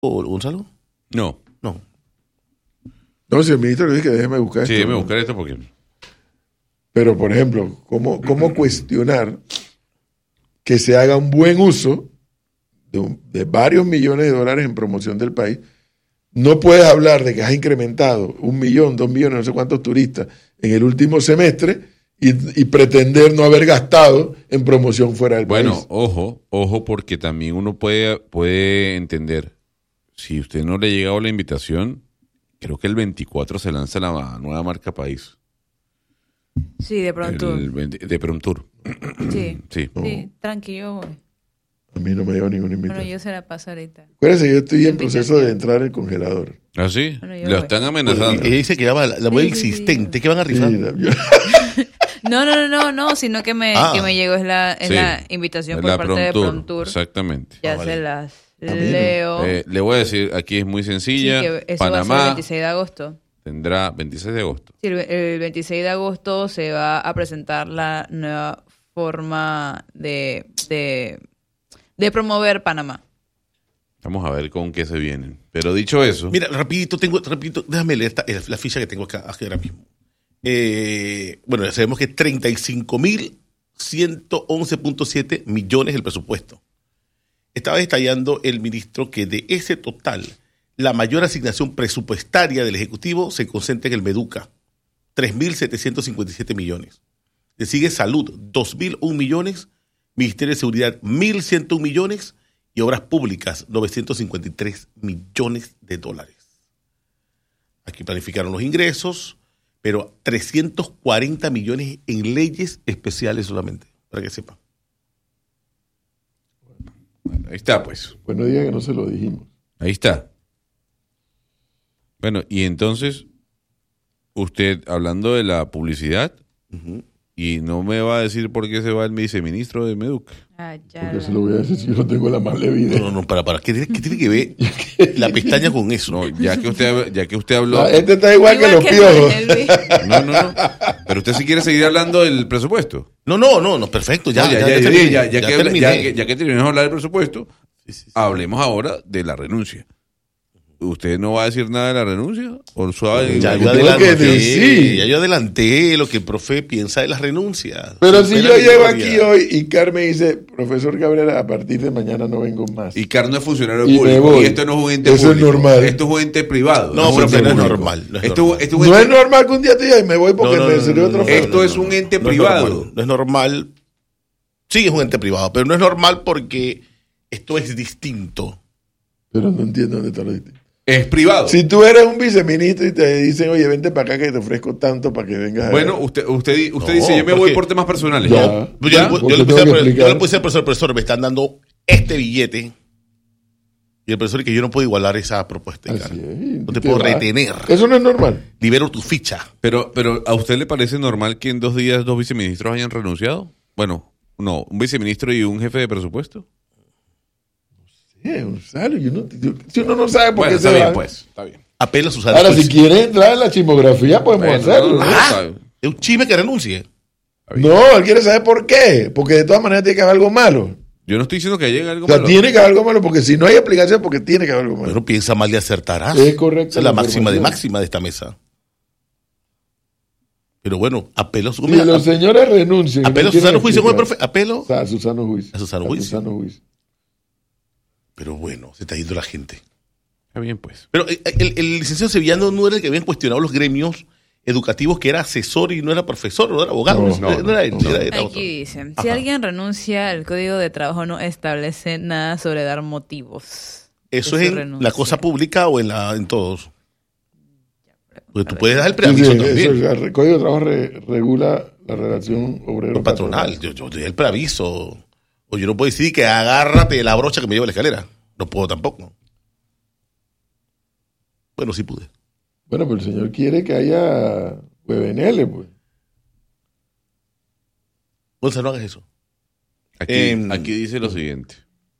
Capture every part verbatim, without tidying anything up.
¿O Gonzalo? No. No. No, si el ministro le dice que déjeme buscar Sí, esto. déjeme ¿no? buscar esto porque... Pero, por ejemplo, ¿cómo, cómo cuestionar que se haga un buen uso de, un- de varios millones de dólares en promoción del país? No puedes hablar de que has incrementado un millón, dos millones, no sé cuántos turistas en el último semestre y, y pretender no haber gastado en promoción fuera del Bueno, país. ojo, ojo, porque también uno puede, puede entender, si usted no le ha llegado la invitación, creo que el veinticuatro se lanza la nueva marca país. Sí, de pronto. El veinte de Promtour. Sí. Sí. Sí, tranquilo. voy. A mí no me dio ninguna Bueno, invitación. yo se la paso ahorita. Acuérdense que yo estoy en Invitación. proceso de entrar al congelador. ¿Ah, sí? Bueno, yo Lo voy. están amenazando. Ella dice que ya va la, la web Sí, sí, sí. existente. ¿Qué van a Sí, rifar? la- yo- No, no, no, no, no, sino que me, Ah. que me llegó es la, es Sí. la invitación por La parte de Promtour, Promtour. exactamente. Ya Ah, vale. se las mí no. leo. Eh, le voy a decir, aquí es muy Sí, sencilla. que eso va a ser el Panamá veintiséis de agosto. tendrá veintiséis de agosto. Sí, el, el veintiséis de agosto se va a presentar la nueva forma de, de, de promover Panamá. Vamos a ver con qué se vienen. Pero dicho eso, Mira, rapidito, tengo, rapidito, déjame leer esta, la ficha que tengo acá, aquí ahora mismo. Eh, bueno, ya sabemos que treinta y cinco mil ciento once punto siete millones el presupuesto. Estaba detallando el ministro que de ese total, la mayor asignación presupuestaria del Ejecutivo se concentra en el Meduca, tres mil setecientos cincuenta y siete millones. Le sigue Salud, dos mil un millones, Ministerio de Seguridad, mil ciento un millones y Obras Públicas, novecientos cincuenta y tres millones de dólares. Aquí planificaron los ingresos, pero trescientos cuarenta millones en leyes especiales solamente, para que sepan. ahí está pues. Pues no diga que no se lo dijimos. Ahí está. Bueno, y entonces, usted, hablando de la publicidad, Uh-huh. y no me va a decir por qué se va el viceministro de Meduca. Ah, ya Porque la- se lo voy a decir si yo no tengo la mala No, evidencia. no, no, para, para. ¿Qué, tiene- qué tiene que ver la pestaña con eso? No, ya que usted, ya que usted habló... Ah, este está igual, que los piojos. Jorge Luis. No, no, no. Pero usted sí quiere seguir hablando del presupuesto. No, no, no, no, perfecto, ya, No, ya, ya, ya, ya, terminé, ya, ya ya que, terminé. ya que- ya que terminamos de hablar del presupuesto, Sí, sí, sí. hablemos ahora de la renuncia. ¿Usted no va a decir nada de la renuncia? ¿O suave? Ya Yo yo tengo que adelanté, decir. ya yo adelanté lo que el profe piensa de las renuncias. Pero si Supera yo mi llego gloria. aquí hoy y Carmen dice, profesor Cabrera, a partir de mañana no vengo más. Y Carlos es funcionario Y me público. voy. Y esto no es un ente Eso es público. normal. Esto es un ente privado. No, es un pero ente no es público. normal, no es esto, normal. esto es un No es ente- normal que un día te diga y me voy porque No, no, me no, salió no, otro no, feo. Esto es un ente no es privado. normal, No es normal. Sí, es un ente privado, pero no es normal porque esto es distinto. Pero no entiendo dónde está lo distinto. Es privado. Si tú eres un viceministro y te dicen, oye, vente para acá que te ofrezco tanto para que vengas a Bueno, usted, usted, usted No, dice, yo me voy porque- por temas personales. Ya. ¿Ya? Pues yo, ¿Ya? le pu- Porque yo le tengo puse al que pro- yo explicar. le puse al profesor, profesor, me están dando este billete. Y el profesor que yo no puedo igualar esa propuesta. Así cara. es, No te te puedo va. retener. Eso no es normal. Libero tu ficha. Pero, pero, ¿a usted le parece normal que en dos días dos viceministros hayan renunciado? Bueno, no, un viceministro y un jefe de presupuesto. Sí, Gonzalo, yo no- yo- si uno no sabe por Bueno, qué está se bien, va. pues. Está bien. Apela a Susana. Ahora, Pues, si quiere entrar en la chismografía, podemos Bueno, hacerlo. no, ¿no? no, Ah, está- es un chisme que renuncie. No, él quiere saber por qué. Porque de todas maneras tiene que haber algo malo. Yo no estoy diciendo que llegue algo O sea, malo. tiene que haber algo malo, porque si no hay explicación, porque tiene que haber algo malo. Pero piensa mal y acertarás. Es correcto Esa es la la máxima de información. máxima de esta mesa. Pero bueno, apelo a su Si los señores renuncian. y Apelo a no quieren Susano Juicio con el explicar. profe. Apelo. O sea, a Susano Juicio. A Susano Juicio. Susano Juicio. Pero bueno, se está yendo la gente. Está bien, pues. Pero eh, el, el licenciado Sevillano no era el que habían cuestionado los gremios educativos, que era asesor y no era profesor, no era abogado. No, No, no era él, no. era- era otro. Aquí dice, si Ajá. alguien renuncia, el Código de Trabajo no establece nada sobre dar motivos. Eso de es su en renuncia. la cosa pública o en la en todos. Porque tú ver. puedes dar el Sí, preaviso sí, también. eso, el Código de Trabajo re- regula la relación Lo obrero-patronal. patronal. Yo, yo doy el preaviso. O yo no puedo decir que agárrate de la brocha que me lleva a la escalera. No puedo tampoco. Bueno, sí pude. Bueno, pero el señor quiere que haya huevenele, pues. Gonzalo, no hagas eso. Aquí, Em, aquí dice lo siguiente.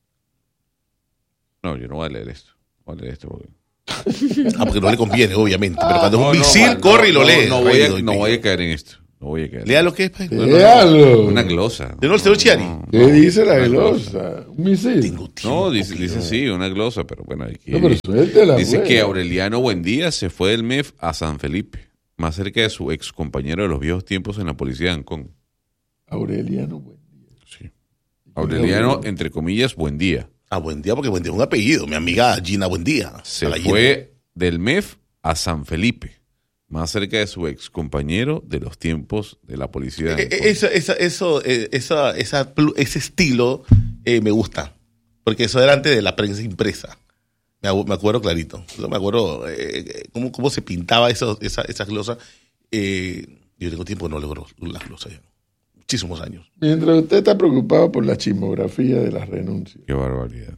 No, yo no voy a leer esto. Voy a leer esto porque... Ah, porque no le conviene, obviamente. Pero cuando es No, un no, misil, Juan, corre y no, lo no, lee. No, voy a, Rey, no doy, voy a caer en esto. No voy a quedar. Lea lo que es. Pues. No, Léalo. Una glosa. ¿De no, el señor Chiari? ¿Qué no, dice la una glosa? ¿Un misil? Tengo tiempo, No, dice, que dice no. sí, una glosa, pero bueno, hay que... No, pero suéltela, Dice güey. que Aureliano Buendía se fue del M E F a San Felipe, más cerca de su ex compañero de los viejos tiempos en la policía de Ancón. Aureliano, buen día. Sí. Aureliano, entre comillas, Buendía. Ah, buen día, porque buen día es un apellido. Mi amiga Gina, buen día. Se A la Gina. fue del M E F a San Felipe, más cerca de su ex compañero de los tiempos de la policía de Eh, Ancón. eh, Esa, esa, eso, eh, esa, esa, plu- ese estilo eh, me gusta. Porque eso era antes de la prensa impresa. Me, agu- me acuerdo clarito. Yo me acuerdo eh, cómo, cómo se pintaba eso, esa, esas glosas. Eh, yo tengo tiempo que no logro las glosas ya. Muchísimos años. Mientras usted está preocupado por la chismografía de las renuncias, Qué barbaridad.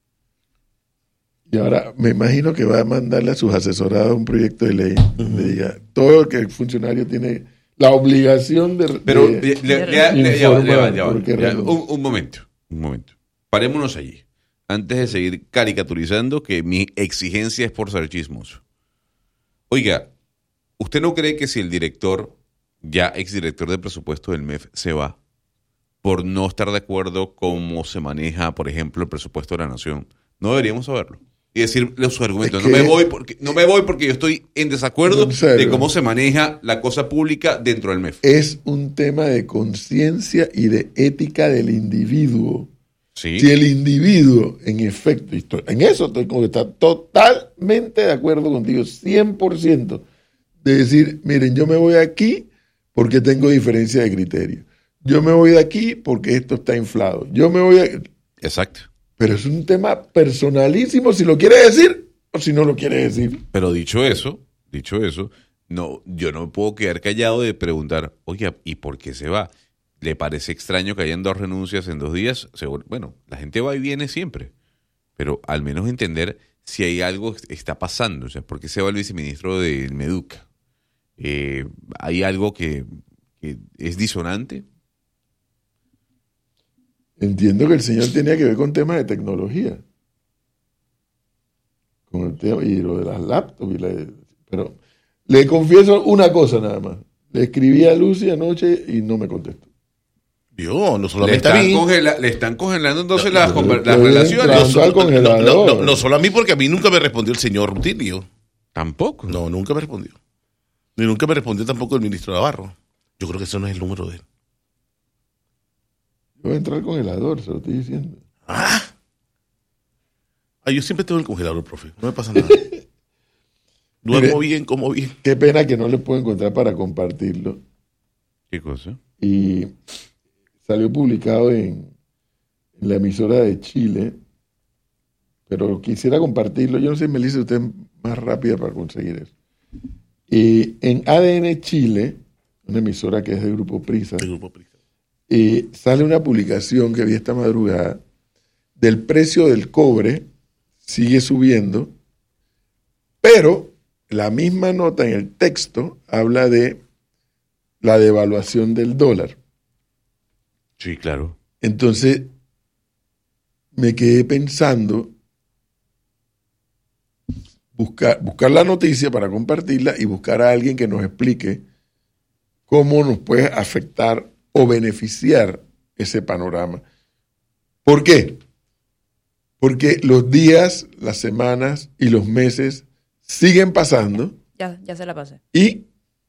y ahora me imagino que va a mandarle a sus asesorados un proyecto de ley donde diga todo lo que el funcionario tiene la obligación de... Pero de- le- le- le- le- ya va, ya va, ya va, Porque ya, renuncia. un, un momento, un momento. Parémonos allí. Antes de seguir caricaturizando que mi exigencia es por ser chismoso. Oiga, ¿usted no cree que si el director, ya exdirector de presupuesto del M E F, se va por no estar de acuerdo cómo se maneja, por ejemplo, el presupuesto de la nación, no deberíamos saberlo? Y decirle su argumento, Es no que- me voy porque no me voy porque yo estoy en desacuerdo En serio. de cómo se maneja la cosa pública dentro del M E F. Es un tema de conciencia y de ética del individuo. Sí. Si el individuo, en efecto, y estoy- en eso estoy como que está totalmente de acuerdo contigo, cien por ciento, de decir, miren, yo me voy aquí porque tengo diferencia de criterio. Yo me voy de aquí porque esto está inflado. Yo me voy de... Exacto. Pero es un tema personalísimo si lo quiere decir o si no lo quiere decir. Pero dicho eso, dicho eso, no, yo no me puedo quedar callado de preguntar, oye, ¿y por qué se va? ¿Le parece extraño que hayan dos renuncias en dos días? Seguro, bueno, la gente va y viene siempre, pero al menos entender si hay algo que está pasando. O sea, ¿por qué se va el viceministro del Meduca? Eh, ¿Hay algo que, que es disonante? Entiendo que el señor tenía que ver con temas de tecnología. Con el tema y lo de las laptops. Y la- pero le confieso una cosa nada más. Le escribí a Lucy anoche y no me contestó. Yo, no Le solamente a están, mí. congela- le están congelando entonces No, las, no, conver- no, las no, relaciones. no, No, al so- no, congelador. no, no, no solo a mí, porque a mí nunca me respondió el señor Rutilio. Tampoco. No, nunca me respondió. Ni nunca me respondió tampoco el ministro Navarro. Yo creo que ese no es el número de él. Yo voy a entrar al congelador, se lo estoy diciendo. Ah, Ah, yo siempre tengo el congelador, profe. No me pasa nada. Duermo Mire. bien, como bien. Qué pena que no le puedo encontrar para compartirlo. ¿Qué cosa? Y salió publicado en, en la emisora de Chile, pero quisiera compartirlo. Yo no sé, Melissa, usted es más rápida para conseguir eso. Y en A D N Chile, una emisora que es del Grupo Prisa, El grupo Prisa. eh, sale una publicación que vi esta madrugada del precio del cobre, sigue subiendo, pero la misma nota en el texto habla de la devaluación del dólar. Sí, claro. Entonces, me quedé pensando buscar, buscar la noticia para compartirla y buscar a alguien que nos explique cómo nos puede afectar o beneficiar ese panorama. ¿Por qué? Porque los días, las semanas y los meses siguen pasando Ya, ya se la pasé. y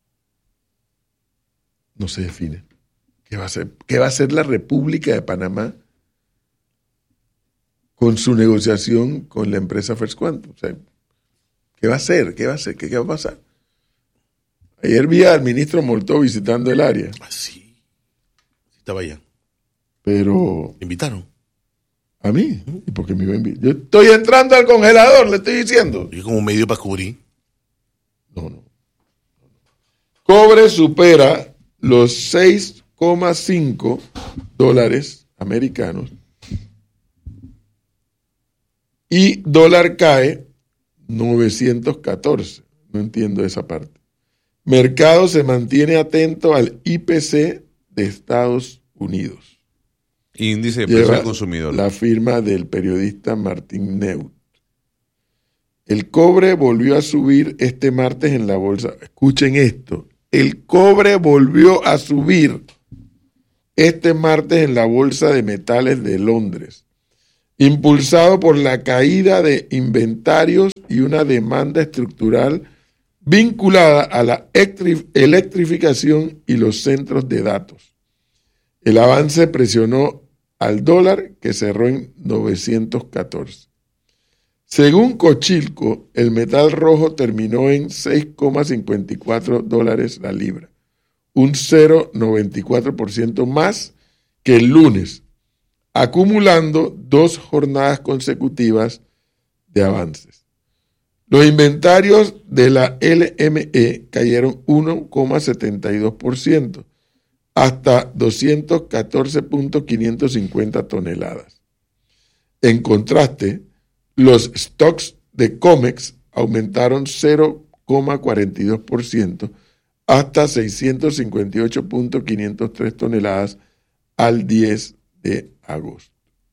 no se define. ¿Qué va a hacer? ¿Qué va a hacer la República de Panamá con su negociación con la empresa First Quantum? O sea, ¿qué va a hacer? ¿Qué va a hacer? ¿Qué, qué va a pasar? Ayer vi al ministro Moltó visitando el área, Ah, sí. Estaba allá. pero Me invitaron. a mí, ¿y por qué me iba a invitar? Yo estoy entrando al congelador, le estoy diciendo. Yo como medio para cubrir. No, no. Cobre supera los seis coma cinco dólares americanos y dólar cae novecientos catorce. No entiendo esa parte. Mercado se mantiene atento al I P C de Estados Unidos. Índice de precio Lleva al consumidor. la firma del periodista Martín Neut. El cobre volvió a subir este martes en la bolsa. Escuchen esto, el cobre volvió a subir este martes en la Bolsa de Metales de Londres, impulsado por la caída de inventarios y una demanda estructural vinculada a la electrificación y los centros de datos. El avance presionó al dólar, que cerró en novecientos catorce. Según Cochilco, el metal rojo terminó en seis coma cincuenta y cuatro dólares la libra, un cero coma noventa y cuatro por ciento más que el lunes, acumulando dos jornadas consecutivas de avances. Los inventarios de la L M E cayeron uno coma setenta y dos por ciento hasta doscientos catorce mil quinientos cincuenta toneladas. En contraste, los stocks de COMEX aumentaron cero coma cuarenta y dos por ciento hasta seiscientos cincuenta y ocho mil quinientos tres toneladas al diez de agosto.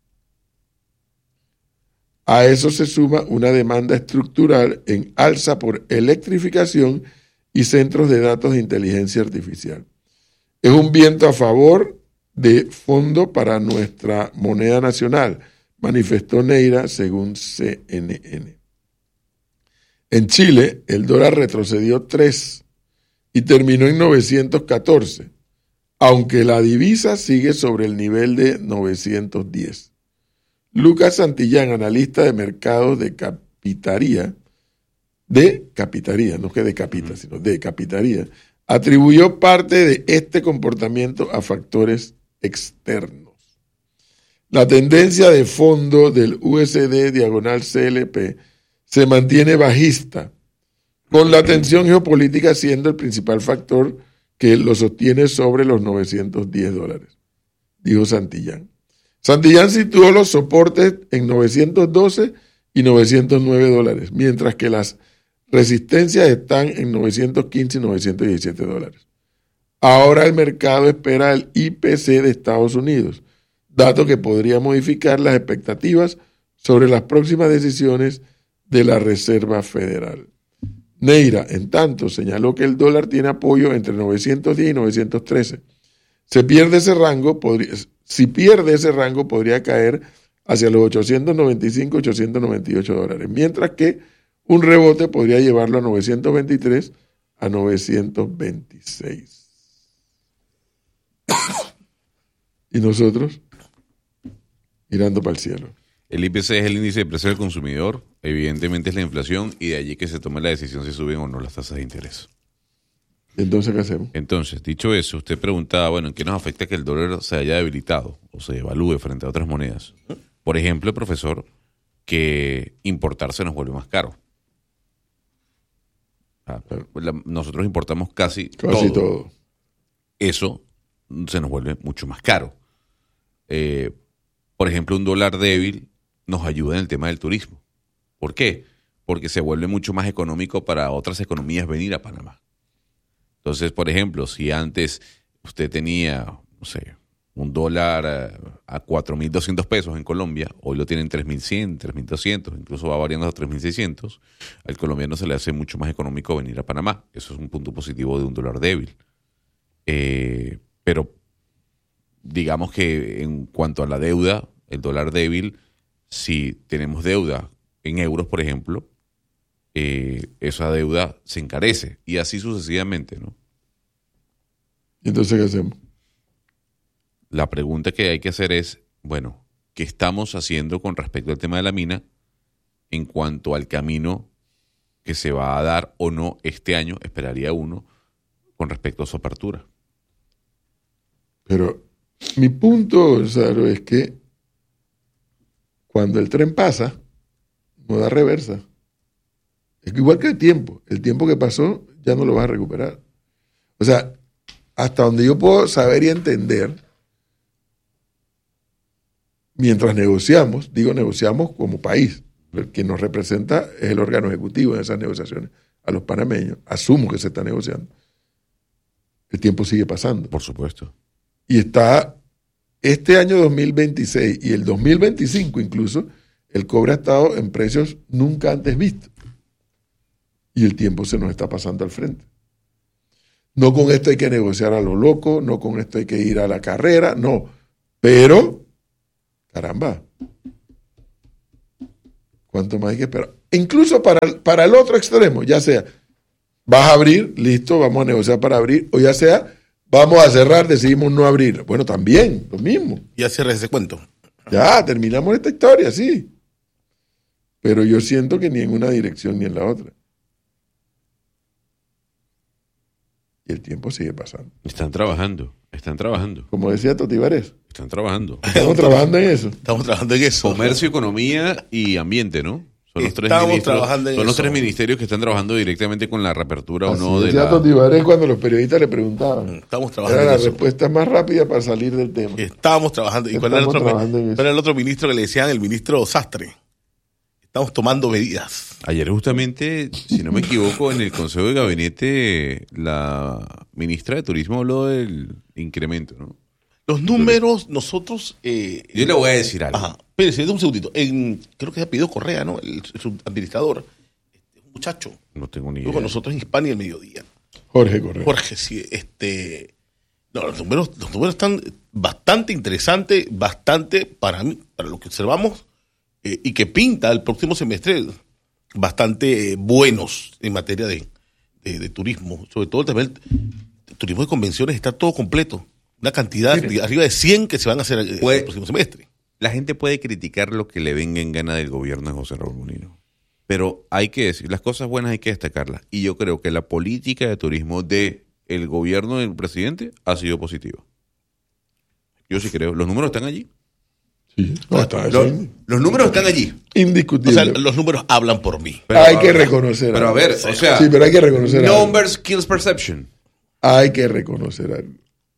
A eso se suma una demanda estructural en alza por electrificación y centros de datos de inteligencia artificial. Es un viento a favor de fondo para nuestra moneda nacional, manifestó Neira según C N N. En Chile, el dólar retrocedió tres y terminó en novecientos catorce, aunque la divisa sigue sobre el nivel de novecientos diez. Lucas Santillán, analista de mercados de Capitaría, de Capitaría, no que de Capita, sino de Capitaría, atribuyó parte de este comportamiento a factores externos. La tendencia de fondo del U S D diagonal C L P se mantiene bajista, con la tensión geopolítica siendo el principal factor que lo sostiene sobre los novecientos diez dólares, dijo Santillán. Santillán situó los soportes en novecientos doce y novecientos nueve dólares, mientras que las resistencias están en novecientos quince y novecientos diecisiete dólares. Ahora el mercado espera el I P C de Estados Unidos, dato que podría modificar las expectativas sobre las próximas decisiones de la Reserva Federal. Neira, en tanto, señaló que el dólar tiene apoyo entre novecientos diez y novecientos trece. Se pierde ese rango, podría, si pierde ese rango, podría caer hacia los ochocientos noventa y cinco, ochocientos noventa y ocho dólares, mientras que un rebote podría llevarlo a novecientos veintitrés a novecientos veintiséis. Y nosotros, mirando para el cielo. El I P C es el índice de precio del consumidor, evidentemente es la inflación y de allí que se tome la decisión si suben o no las tasas de interés. Entonces, ¿qué hacemos? Entonces, dicho eso, usted preguntaba, bueno, ¿en qué nos afecta que el dólar se haya debilitado o se devalúe frente a otras monedas? Por ejemplo, profesor, que importar se nos vuelve más caro. Ah, la, nosotros importamos casi, casi todo. todo. Eso se nos vuelve mucho más caro. Eh, por ejemplo, un dólar débil nos ayuda en el tema del turismo. ¿Por qué? Porque se vuelve mucho más económico para otras economías venir a Panamá. Entonces, por ejemplo, si antes usted tenía, no sé, un dólar a cuatro mil doscientos pesos en Colombia, hoy lo tienen tres mil cien, tres mil doscientos, incluso va variando a tres mil seiscientos, al colombiano se le hace mucho más económico venir a Panamá. Eso es un punto positivo de un dólar débil. Eh, pero digamos que en cuanto a la deuda, el dólar débil, si tenemos deuda en euros, por ejemplo, eh, esa deuda se encarece y así sucesivamente, ¿no? ¿Y entonces qué hacemos? La pregunta que hay que hacer es, bueno, ¿qué estamos haciendo con respecto al tema de la mina en cuanto al camino que se va a dar o no este año, esperaría uno, con respecto a su apertura? Pero mi punto, Saro, es que cuando el tren pasa, no da reversa. Es igual que el tiempo. El tiempo que pasó ya no lo vas a recuperar. O sea, hasta donde yo puedo saber y entender, mientras negociamos, digo negociamos como país, quien nos representa es el órgano ejecutivo en esas negociaciones, a los panameños, asumo que se está negociando. El tiempo sigue pasando. Por supuesto. Y está este año dos mil veintiséis y el dos mil veinticinco incluso, el cobre ha estado en precios nunca antes vistos. Y el tiempo se nos está pasando al frente. No con esto hay que negociar a lo loco, no con esto hay que ir a la carrera, no. Pero, caramba, ¿cuánto más hay que esperar? Incluso para, para el otro extremo, ya sea, vas a abrir, listo, vamos a negociar para abrir, o ya sea, vamos a cerrar, decidimos no abrir. Bueno, también, lo mismo. Ya cierra ese cuento. Ya, terminamos esta historia, sí. Pero yo siento que ni en una dirección ni en la otra. Y el tiempo sigue pasando. Están trabajando, están trabajando, Como decía Totibares, están trabajando. estamos trabajando en eso. Estamos trabajando en eso. Comercio, economía y ambiente, ¿no? Son los tres Estamos ministros, trabajando en son los eso. tres ministerios que están trabajando directamente con la reapertura o Así no de decía la... Totibares cuando los periodistas le preguntaban. Estamos trabajando Era la en eso. respuesta más rápida para salir del tema. Estamos trabajando. ¿Y cuál era el Estamos otro, trabajando en eso. cuál era el otro ministro que le decían? El ministro Sastre. Estamos tomando medidas. Ayer justamente, si no me equivoco, en el Consejo de Gabinete la ministra de Turismo habló del incremento, ¿no? Los números, nosotros... Eh, Yo le voy a decir algo. Ajá. Espérese, un segundito. En, creo que se ha pedido Correa, ¿no? El, el administrador. Este, un muchacho. No tengo ni Estuvo idea. con nosotros en Hispania el mediodía. Jorge Correa. Jorge, sí, este... No, los números, los números están bastante interesantes, bastante para mí, para lo que observamos, eh, y que pinta el próximo semestre bastante eh, buenos en materia de, de, de turismo. Sobre todo también el turismo de convenciones está todo completo. Una cantidad de arriba de cien que se van a hacer eh, Puede- el próximo semestre. La gente puede criticar lo que le venga en gana del gobierno de José Raúl Mulino. Pero hay que decir, las cosas buenas hay que destacarlas. Y yo creo que la política de turismo de el gobierno del presidente ha sido positiva. Yo sí creo. Los números están allí. Sí. No, está Los, eso los números están allí. O indiscutible. sea, los números hablan por mí. Pero- hay que reconocer Pero a algo. ver, o sea, Sí, pero hay que reconocer algo. numbers kills perception. Hay que reconocer algo.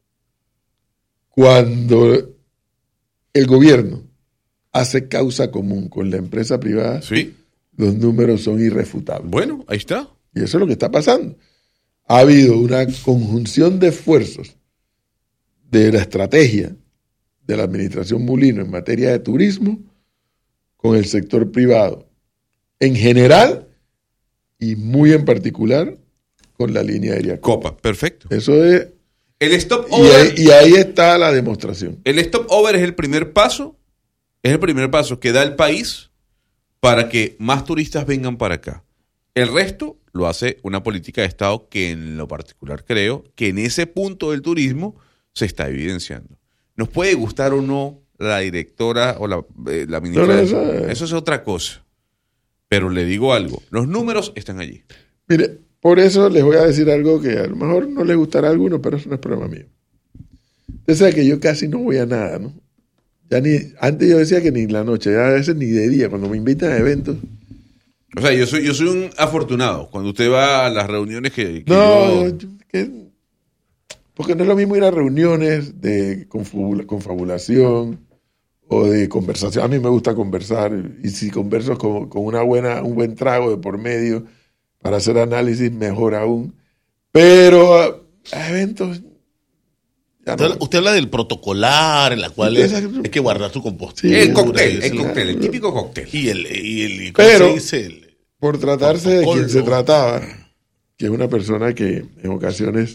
Cuando el gobierno hace causa común con la empresa privada, Sí. los números son irrefutables. Bueno, ahí está. Y eso es lo que está pasando. Ha habido una conjunción de esfuerzos de la estrategia de la administración Mulino en materia de turismo con el sector privado en general y muy en particular con la línea aérea. Copa, perfecto. Eso es, El stop y over, ahí, y ahí está la demostración. el stop over es el primer paso, es el primer paso que da el país para que más turistas vengan para acá. El resto lo hace una política de Estado que en lo particular creo que en ese punto del turismo se está evidenciando. Nos puede gustar o no la directora o la, eh, la ministra. No, no, de- eso- eso es otra cosa. Pero le digo algo, los números están allí. Mire, por eso les voy a decir algo que a lo mejor no les gustará a algunos, pero eso no es problema mío. Usted sabe que yo casi no voy a nada, ¿no? Ya ni, antes yo decía que ni en la noche, ya a veces ni de día, cuando me invitan a eventos. O sea, yo soy, yo soy un afortunado. Cuando usted va a las reuniones que, que No, yo- yo- que- porque no es lo mismo ir a reuniones de confabula- confabulación o de conversación. A mí me gusta conversar y si converso con, con una buena, un buen trago de por medio para hacer análisis, mejor aún. Pero a, a eventos... ya no. Usted, usted habla del protocolar, en la cual es- Exacto. hay que guardar su compostura. Sí, el cóctel, y el el- cóctel, el típico cóctel. Y el, y el y ¿cómo Pero- se dice? El- Por tratarse de Protocolo. quien se trataba, que es una persona que en ocasiones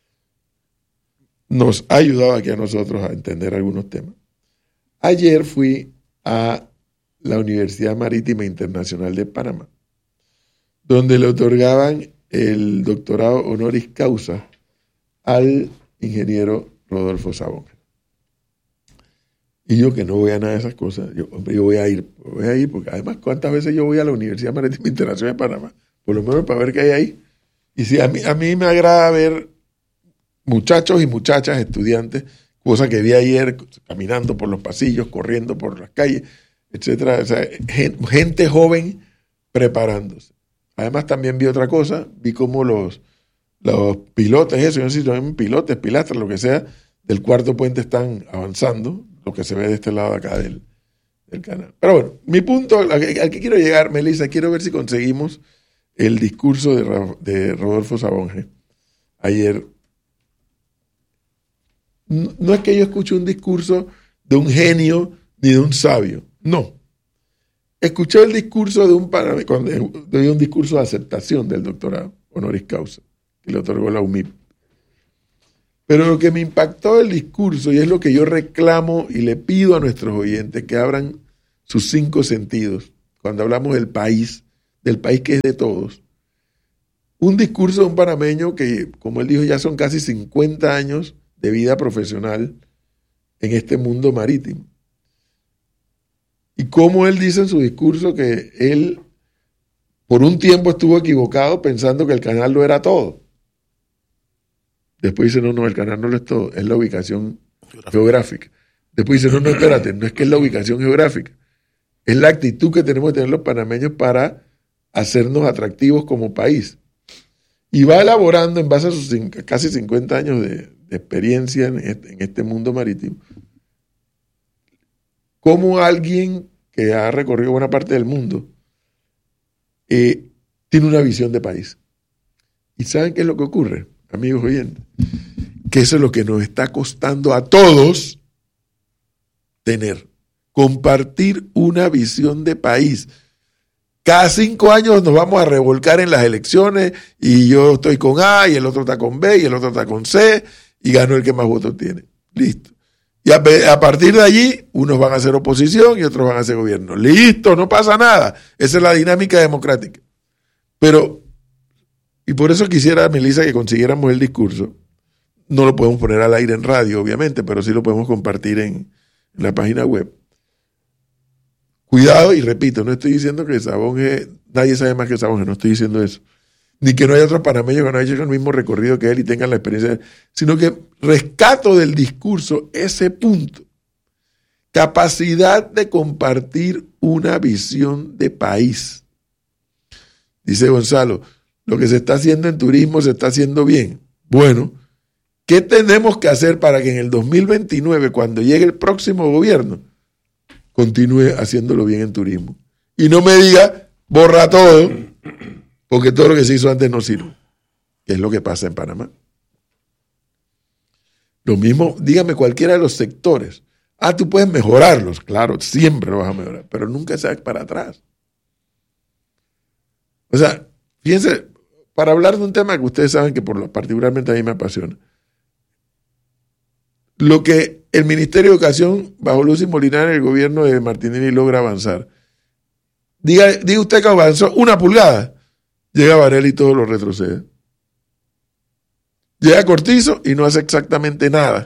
nos ha ayudado aquí a nosotros a entender algunos temas. Ayer fui a la Universidad Marítima Internacional de Panamá, donde le otorgaban el doctorado honoris causa al ingeniero Rodolfo Sabón. Y yo que no voy a nada de esas cosas, yo, hombre, yo voy a ir, voy a ir, porque además cuántas veces yo voy a la Universidad Marítima Internacional de Panamá, por lo menos para ver qué hay ahí. Y sí, a mí, a mí me agrada ver muchachos y muchachas, estudiantes, cosa que vi ayer caminando por los pasillos, corriendo por las calles, etcétera. O sea, gen- gente joven preparándose. Además también vi otra cosa, vi cómo los, los pilotes, eso, yo no sé si son pilotes, pilastras, lo que sea, del cuarto puente están avanzando, lo que se ve de este lado acá del, del canal. Pero bueno, mi punto, al que, al que quiero llegar, Melissa, quiero ver si conseguimos el discurso de, Ra- de Rodolfo Sabonge ayer. No, no es que yo escuche un discurso de un genio ni de un sabio, no. Escuché el discurso de un panameño, cuando dio un discurso de aceptación del doctorado honoris causa que le otorgó la U M I P Pero lo que me impactó del discurso, y es lo que yo reclamo y le pido a nuestros oyentes, que abran sus cinco sentidos, cuando hablamos del país, del país que es de todos. Un discurso de un panameño que, como él dijo, ya son casi cincuenta años de vida profesional en este mundo marítimo. Y como él dice en su discurso que él por un tiempo estuvo equivocado pensando que el canal lo era todo. Después dice, no, no, el canal no lo es todo, es la ubicación geográfica. geográfica. Después dice, no, no, espérate, no es que es la ubicación geográfica, es la actitud que tenemos que tener los panameños para hacernos atractivos como país. Y va elaborando en base a sus casi cincuenta años de, de experiencia en este, en este mundo marítimo, cómo alguien que ha recorrido buena parte del mundo eh, tiene una visión de país. ¿Y saben qué es lo que ocurre, amigos oyentes? Que eso es lo que nos está costando a todos tener, compartir una visión de país. Cada cinco años nos vamos a revolcar en las elecciones y yo estoy con A y el otro está con B y el otro está con C y ganó el que más votos tiene. Listo. Y a, a partir de allí, unos van a hacer oposición y otros van a hacer gobierno. Listo, no pasa nada. Esa es la dinámica democrática. Pero, y por eso quisiera, Melissa, que consiguiéramos el discurso. No lo podemos poner al aire en radio, obviamente, pero sí lo podemos compartir en, en la página web. Cuidado, y repito, no estoy diciendo que Sabón es, nadie sabe más que Sabón, no estoy diciendo eso. Ni que no haya otros panameños que no hayan hecho el mismo recorrido que él y tengan la experiencia de él, sino que rescato del discurso ese punto. Capacidad de compartir una visión de país. Dice Gonzalo, lo que se está haciendo en turismo se está haciendo bien. Bueno, ¿qué tenemos que hacer para que en el dos mil veintinueve, cuando llegue el próximo gobierno, continúe haciéndolo bien en turismo? Y no me diga, borra todo, porque todo lo que se hizo antes no sirve. Que es lo que pasa en Panamá. Lo mismo, dígame cualquiera de los sectores. Ah, tú puedes mejorarlos, claro, siempre lo vas a mejorar, pero nunca se va para atrás. O sea, fíjense, para hablar de un tema que ustedes saben que por lo, particularmente a mí me apasiona, lo que el Ministerio de Educación, bajo Lucy Molinar, el gobierno de Martinelli, logra avanzar. Diga, diga usted que avanzó una pulgada, llega Varela y todo lo retrocede. Llega Cortizo y no hace exactamente nada.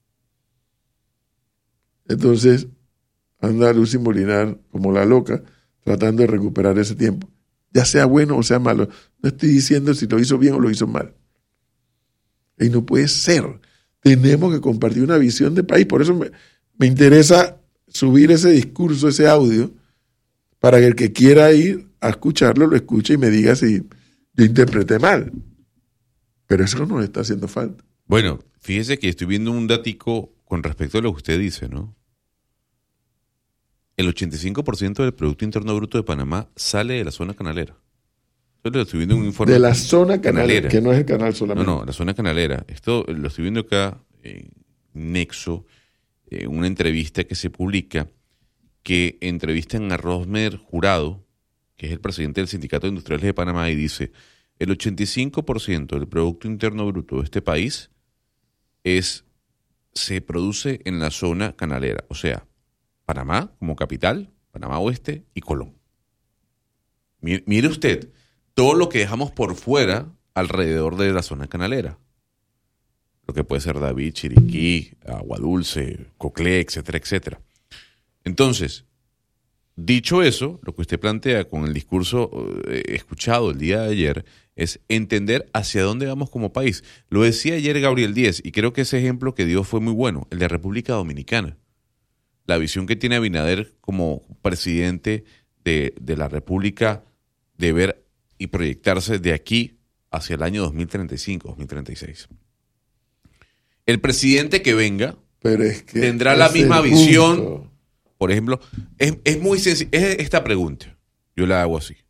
Entonces, anda Lucy Molinar como la loca, tratando de recuperar ese tiempo. Ya sea bueno o sea malo. No estoy diciendo si lo hizo bien o lo hizo mal. Y no puede ser. Tenemos que compartir una visión de país. Por eso me, me interesa subir ese discurso, ese audio, para que el que quiera ir a escucharlo, lo escuche y me diga si yo interpreté mal. Pero eso nos está haciendo falta. Bueno, fíjese que estoy viendo un datico con respecto a lo que usted dice, ¿no? El ochenta y cinco por ciento del Producto Interno Bruto de Panamá sale de la zona canalera. Yo lo estoy viendo en un informe. De la zona canalera, canalera, que no es el canal solamente. No, no, la zona canalera. Esto lo estoy viendo acá en Nexo, en una entrevista que se publica, que entrevistan a Rosmer Jurado, que es el presidente del Sindicato de Industriales de Panamá, y dice, el ochenta y cinco por ciento del Producto Interno Bruto de este país es, se produce en la zona canalera, o sea, Panamá como capital, Panamá Oeste y Colón. Mire, mire usted, todo lo que dejamos por fuera alrededor de la zona canalera. Lo que puede ser David, Chiriquí, Aguadulce, Coclé, etcétera, etcétera. Entonces, dicho eso, lo que usted plantea con el discurso eh, escuchado el día de ayer es entender hacia dónde vamos como país. Lo decía ayer Gabriel Díez, y creo que ese ejemplo que dio fue muy bueno, el de República Dominicana. La visión que tiene Abinader como presidente de, de la República de ver y proyectarse de aquí hacia el año dos mil treinta y cinco, dos mil treinta y seis. El presidente que venga Pero es que tendrá la misma visión. Por ejemplo, es, es muy sencillo. Es esta pregunta. Yo la hago así.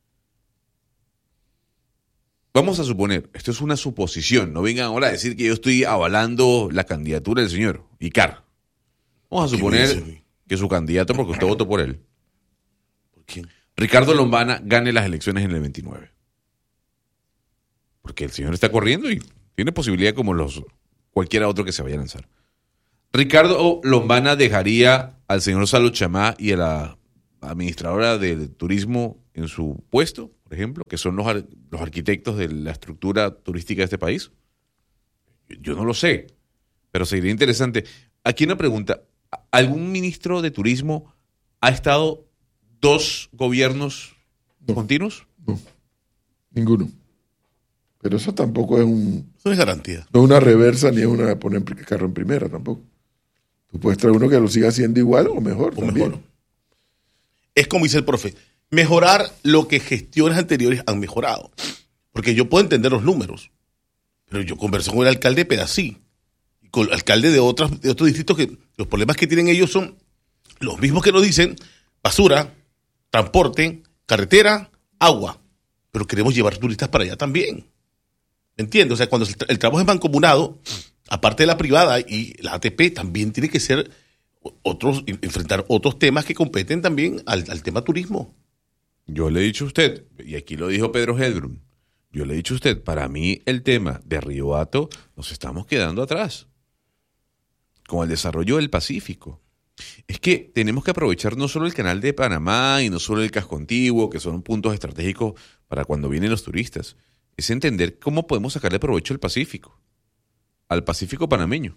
Vamos a suponer, esto es una suposición, no vengan ahora a decir que yo estoy avalando la candidatura del señor Icar. Vamos a suponer que su candidato, porque usted votó por él, ¿Por quién? Ricardo Lombana, gane las elecciones en el veintinueve. Porque el señor está corriendo y tiene posibilidad como los cualquiera otro que se vaya a lanzar. Ricardo Lombana dejaría al señor Salo Chamá y a la administradora del turismo en su puesto, por ejemplo, que son los, ar- los arquitectos de la estructura turística de este país. Yo no lo sé, pero sería interesante. Aquí una pregunta. ¿Algún ministro de turismo ha estado dos gobiernos No. continuos? No, ninguno. Pero eso tampoco es un, Eso es garantía. no es una reversa ni es una poner el carro en primera tampoco. Tú puedes traer uno que lo siga haciendo igual o mejor O también. mejor. Es como dice el profe, mejorar lo que gestiones anteriores han mejorado. Porque yo puedo entender los números, pero yo conversé con el alcalde de Pedací, y con el alcalde de, otras, de otros distritos, que los problemas que tienen ellos son los mismos que nos dicen: basura, transporte, carretera, agua. Pero queremos llevar turistas para allá también. ¿Me entiendes? O sea, cuando el, tra- el trabajo es mancomunado, aparte de la privada y la A T P, también tiene que ser otros, enfrentar otros temas que competen también al, al tema turismo. Yo le he dicho a usted, y aquí lo dijo Pedro Hedrum, yo le he dicho a usted, para mí el tema de Río Hato nos estamos quedando atrás con el desarrollo del Pacífico. Es que tenemos que aprovechar no solo el canal de Panamá y no solo el casco antiguo, que son puntos estratégicos para cuando vienen los turistas, es entender cómo podemos sacarle provecho al Pacífico, al Pacífico panameño.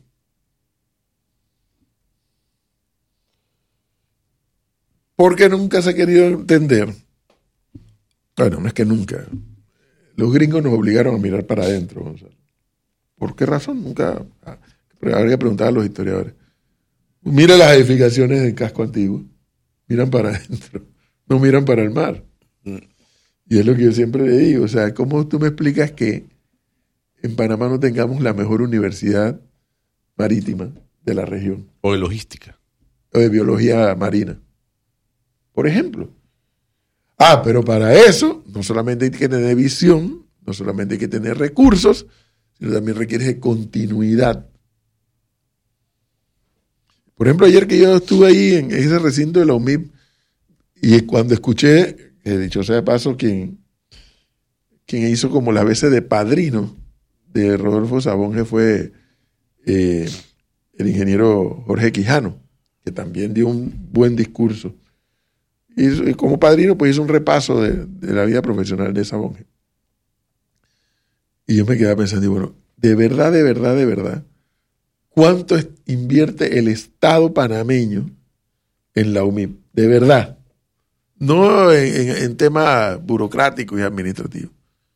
Porque nunca se ha querido entender. Bueno, no es que nunca. Los gringos nos obligaron a mirar para adentro, Gonzalo. ¿Por qué razón? Nunca. Ah, habría que preguntar a los historiadores. Mira las edificaciones del casco antiguo. Miran para adentro. No miran para el mar. Y es lo que yo siempre le digo. O sea, ¿cómo tú me explicas que en Panamá no tengamos la mejor universidad marítima de la región? O de logística. O de biología marina, por ejemplo. Ah, pero para eso no solamente hay que tener visión, no solamente hay que tener recursos, sino también requiere de continuidad. Por ejemplo, ayer que yo estuve ahí en ese recinto de la U M I P y cuando escuché, que dicho sea de paso, quien, quien hizo como las veces de padrino de Rodolfo Sabonge fue eh, el ingeniero Jorge Quijano, que también dio un buen discurso. Y como padrino, pues hizo un repaso de, de la vida profesional de Sabonge. Y yo me quedaba pensando, y bueno, de verdad, de verdad, de verdad, ¿cuánto es, invierte el Estado panameño en la U M I P? De verdad. No en, en, en temas burocráticos y administrativos.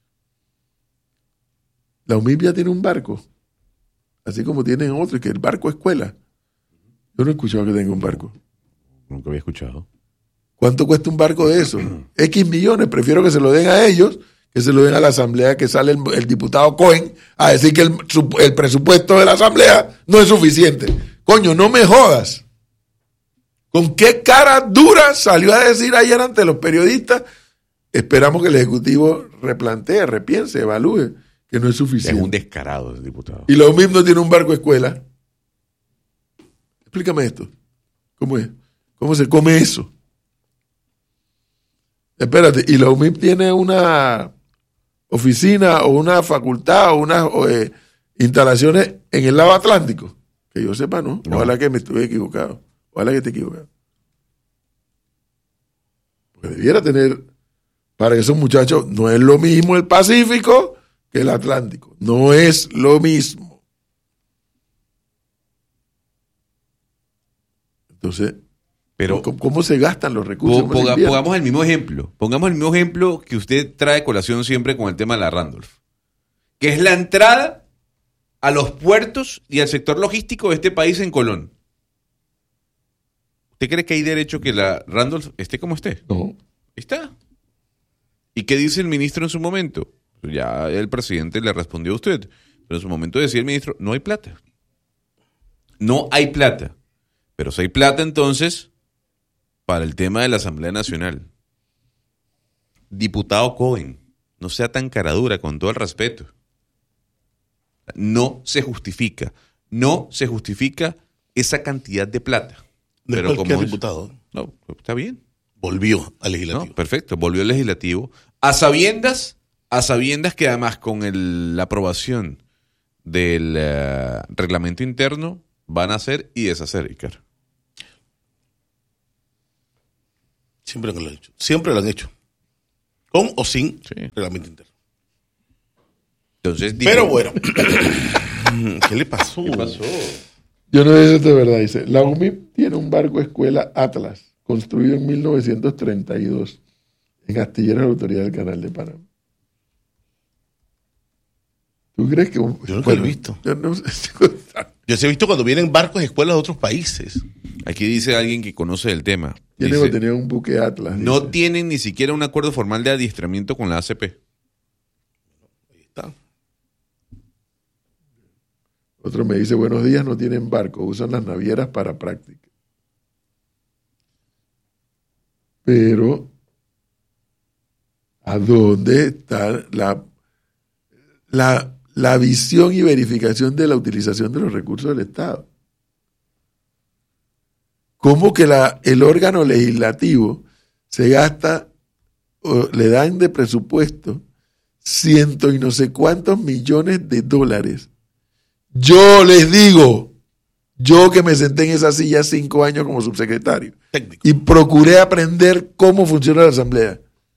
La U M I P ya tiene un barco, así como tienen otros, que el barco escuela. Yo no he escuchado que tenga un barco. Nunca había escuchado. ¿Cuánto cuesta un barco de eso? X millones. Prefiero que se lo den a ellos, que se lo den a la asamblea, que sale el, el diputado Cohen a decir que el, el presupuesto de la asamblea no es suficiente. Coño, no me jodas. ¿Con qué cara dura salió a decir ayer ante los periodistas? Esperamos que el Ejecutivo replantee, repiense, evalúe, que no es suficiente. Es un descarado ese diputado. Y lo mismo tiene un barco escuela. Explícame esto. ¿Cómo es? ¿Cómo se come eso? Espérate, y la U M I P tiene una oficina o una facultad o unas eh, instalaciones en el lado Atlántico. Que yo sepa, ¿no? No. Ojalá que me estuve equivocado. Ojalá que esté equivocado. Porque debiera tener, para que esos muchachos, no es lo mismo el Pacífico que el Atlántico. No es lo mismo. Entonces, Pero ¿cómo, cómo se gastan los recursos? po- ponga- pongamos el mismo ejemplo. Pongamos el mismo ejemplo que usted trae a colación siempre con el tema de la Randolph. Que es la entrada a los puertos y al sector logístico de este país en Colón. ¿Usted cree que hay derecho que la Randolph esté como esté? No. Está. ¿Y qué dice el ministro en su momento? Ya el presidente le respondió a usted. Pero en su momento decía el ministro, no hay plata. No hay plata. Pero si hay plata, entonces, para el tema de la Asamblea Nacional. Diputado Cohen, no sea tan caradura, con todo el respeto. No se justifica. No se justifica esa cantidad de plata. No es Pero cualquier como es- diputado. no, está bien. Volvió al No, legislativo. perfecto, volvió al legislativo. A sabiendas, a sabiendas que además con el- la aprobación del uh, reglamento interno van a hacer y deshacer, Icar. Siempre lo han hecho. Siempre lo han hecho. Con o sin Sí. reglamento interno. Entonces, Pero digo, bueno, ¿qué le pasó? ¿qué pasó? Yo no sé si esto es verdad. Dice, la U M I P tiene un barco escuela Atlas, construido en mil novecientos treinta y dos, en astilleros de la Autoridad del Canal de Panamá. ¿Tú crees que un, Yo nunca lo he visto. Yo no sé. Yo sí he visto cuando vienen barcos de escuelas de otros países. Aquí dice alguien que conoce el tema. Tiene Dice, que tener un buque Atlas. no dice. tienen ni siquiera un acuerdo formal de adiestramiento con la A C P. Ahí está. Otro me dice, buenos días, no tienen barco, usan las navieras para práctica. Pero, ¿a dónde está la, la, la visión y verificación de la utilización de los recursos del Estado? ¿Cómo que la, el órgano legislativo se gasta, o le dan de presupuesto ciento y no sé cuántos millones de dólares? Yo les digo, yo que me senté en esa silla cinco años como subsecretario Técnico. y procuré aprender cómo funciona la Asamblea.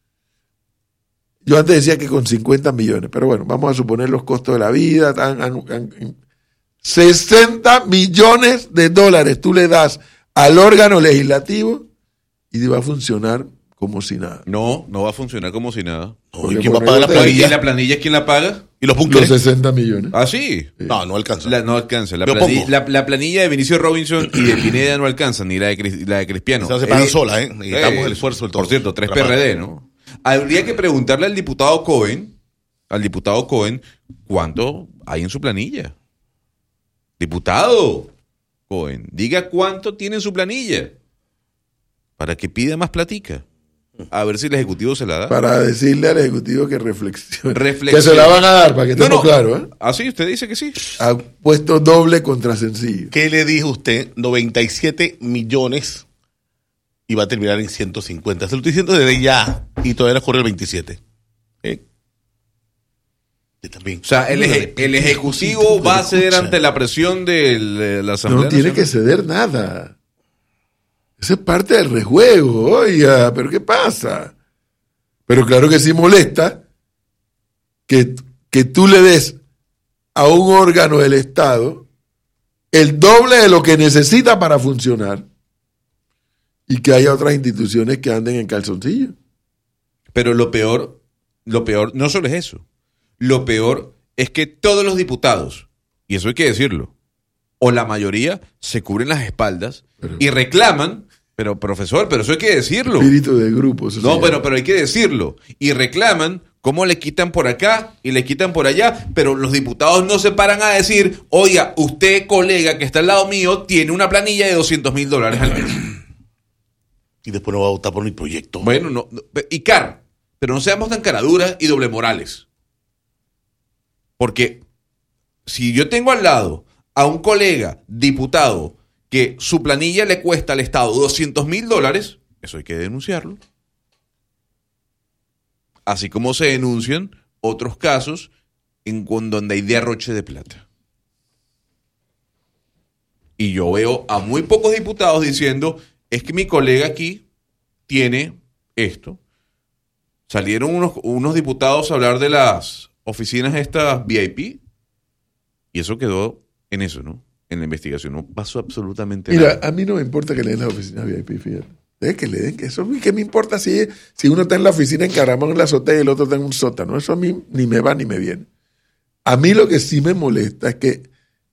Yo antes decía que con cincuenta millones, pero bueno, vamos a suponer los costos de la vida. Han, han, han, sesenta millones de dólares tú le das al órgano legislativo y va a funcionar como si nada. No, no va a funcionar como si nada. No, ¿y quién va a pagar la Porque ¿Y planilla? la planilla quién la paga? ¿Y los Los búnkeres? sesenta millones. Ah, sí. No, no alcanza. La- no alcanza. La Yo planilla, pongo. la, la planilla de Vinicio Robinson y de Pineda no alcanza, ni la de, Cris- la de Cristiano. Esa se pagan Eh, sola, ¿eh? Necesitamos eh, el esfuerzo del todo. Por cierto, tres Para P R D, ¿no? Habría que preguntarle al diputado Cohen, al diputado Cohen, ¿cuánto hay en su planilla? Diputado Cohen, diga cuánto tiene en su planilla para que pida más platica. A ver si el Ejecutivo se la da. Para decirle al Ejecutivo que reflexione. Reflexione. Que se la van a dar, para que No, estemos no. claros. ¿eh? Ah, sí, usted dice que sí. Ha puesto doble contra sencillo. ¿Qué le dijo usted? noventa y siete millones y va a terminar en ciento cincuenta. Se lo estoy diciendo desde ya y todavía no corre el veintisiete. ¿Eh? Usted también. O sea, el, eje- el Ejecutivo va a ceder ante la presión de la, la Asamblea No tiene Nacional. que ceder nada. Esa es parte del rejuego. Oiga, ¿pero qué pasa? Pero claro que sí molesta que, que tú le des a un órgano del Estado el doble de lo que necesita para funcionar y que haya otras instituciones que anden en calzoncillo. Pero lo peor, lo peor no solo es eso. Lo peor es que todos los diputados, y eso hay que decirlo, o la mayoría, se cubren las espaldas Pero- y reclaman, pero profesor, pero eso hay que decirlo. Espíritu de grupo. eso se No, llama. pero, pero hay que decirlo. Y reclaman cómo le quitan por acá y le quitan por allá, pero los diputados no se paran a decir, oiga, usted, colega, que está al lado mío, tiene una planilla de doscientos mil dólares al mes. Y después no va a votar por mi proyecto. Bueno, no, no, y car, pero no seamos tan caraduras y doble morales. Porque si yo tengo al lado a un colega diputado que su planilla le cuesta al Estado doscientos mil dólares, eso hay que denunciarlo. Así como se denuncian otros casos en con donde hay derroche de plata. Y yo veo a muy pocos diputados diciendo, es que mi colega aquí tiene esto. Salieron unos, unos diputados a hablar de las oficinas estas V I P y eso quedó en eso, ¿no? En la investigación. No pasó absolutamente Mira, nada. a mí no me importa que le den las oficinas V I P, fíjate. Deje que le den, que eso a mí, ¿qué me importa si, si uno está en la oficina en Caramón, en la azotea y el otro está en un sótano? Eso a mí ni me va ni me viene. A mí lo que sí me molesta es que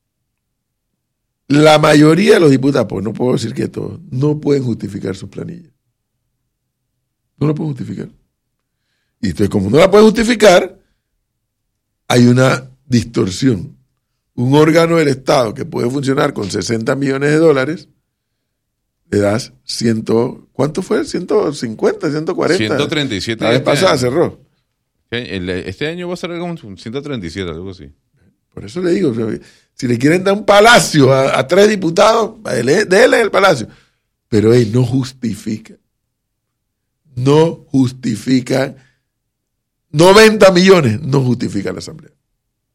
la mayoría de los diputados, pues no puedo decir que todos, no pueden justificar sus planillas. No lo pueden justificar. Y entonces, como no la pueden justificar, hay una distorsión. Un órgano del Estado que puede funcionar con sesenta millones de dólares, le das ciento, ¿cuánto fue? ciento cincuenta, ciento cuarenta. ciento treinta y siete La vez este pasada año. cerró. El- Este año va a ser como ciento treinta y siete, algo así. Por eso le digo, o sea, si le quieren dar un palacio a, a tres diputados, dele- déle el palacio. Pero él no justifica. No justifica. noventa millones no justifica la Asamblea.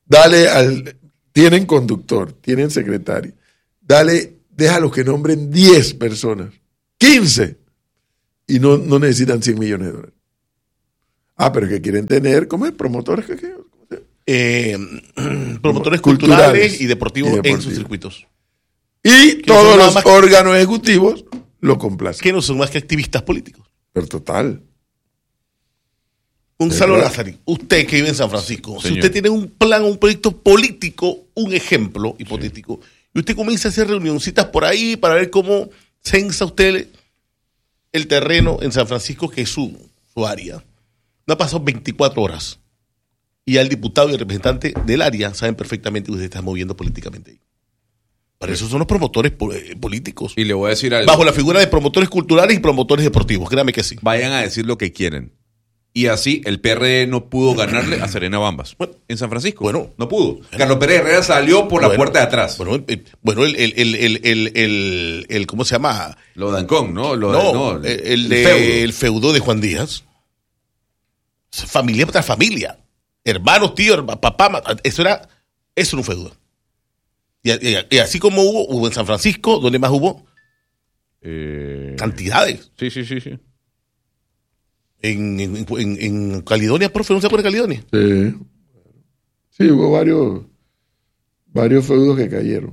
dale al... Tienen conductor, tienen secretario. Dale, déjalos que nombren diez personas, quince, y no, no necesitan cien millones de dólares. Ah, pero que quieren tener, ¿cómo es? Promotores, ¿qué, qué? ¿Cómo se llama? Eh, promotores culturales, Culturales y, deportivos y deportivos. en sus circuitos. Y Que todos son nada los más- órganos ejecutivos lo complacen. Que no son más que activistas políticos. Pero total. Gonzalo ¿Verdad? Lázari, usted que vive en San Francisco, si Señor. usted tiene un plan, un proyecto político, un ejemplo hipotético, y usted comienza a hacer reunioncitas por ahí para ver cómo censa usted el terreno en San Francisco, que es su, su área. No ha pasado veinticuatro horas. Y ya el diputado y el representante del área saben perfectamente que usted está moviendo políticamente ahí. Para eso son los promotores po- eh, políticos. Y le voy a decir algo. Bajo la figura de promotores culturales y promotores deportivos, créame que sí. Vayan a decir lo que quieren. Y así el P R D no pudo ganarle a Serena Bambas. Bueno, en San Francisco. bueno. no pudo. Carlos Pérez Herrera salió por la Bueno, puerta de atrás. Bueno, eh, bueno el, el, el, el, el, el- el- ¿cómo se llama? Lo de Ancón, ¿no? Lo No, de, el, el de- feudo. el feudo de Juan Díaz. Familia tras familia. Hermanos, tíos, herma- papá, ma- eso era, eso era un feudo. Y, y- y así como hubo, hubo en San Francisco, donde más hubo Eh, cantidades. sí, sí, sí, sí. En, en, en, en Caledonia, profe, ¿no se acuerda de Caledonia? Sí. Sí, hubo varios, varios feudos que cayeron.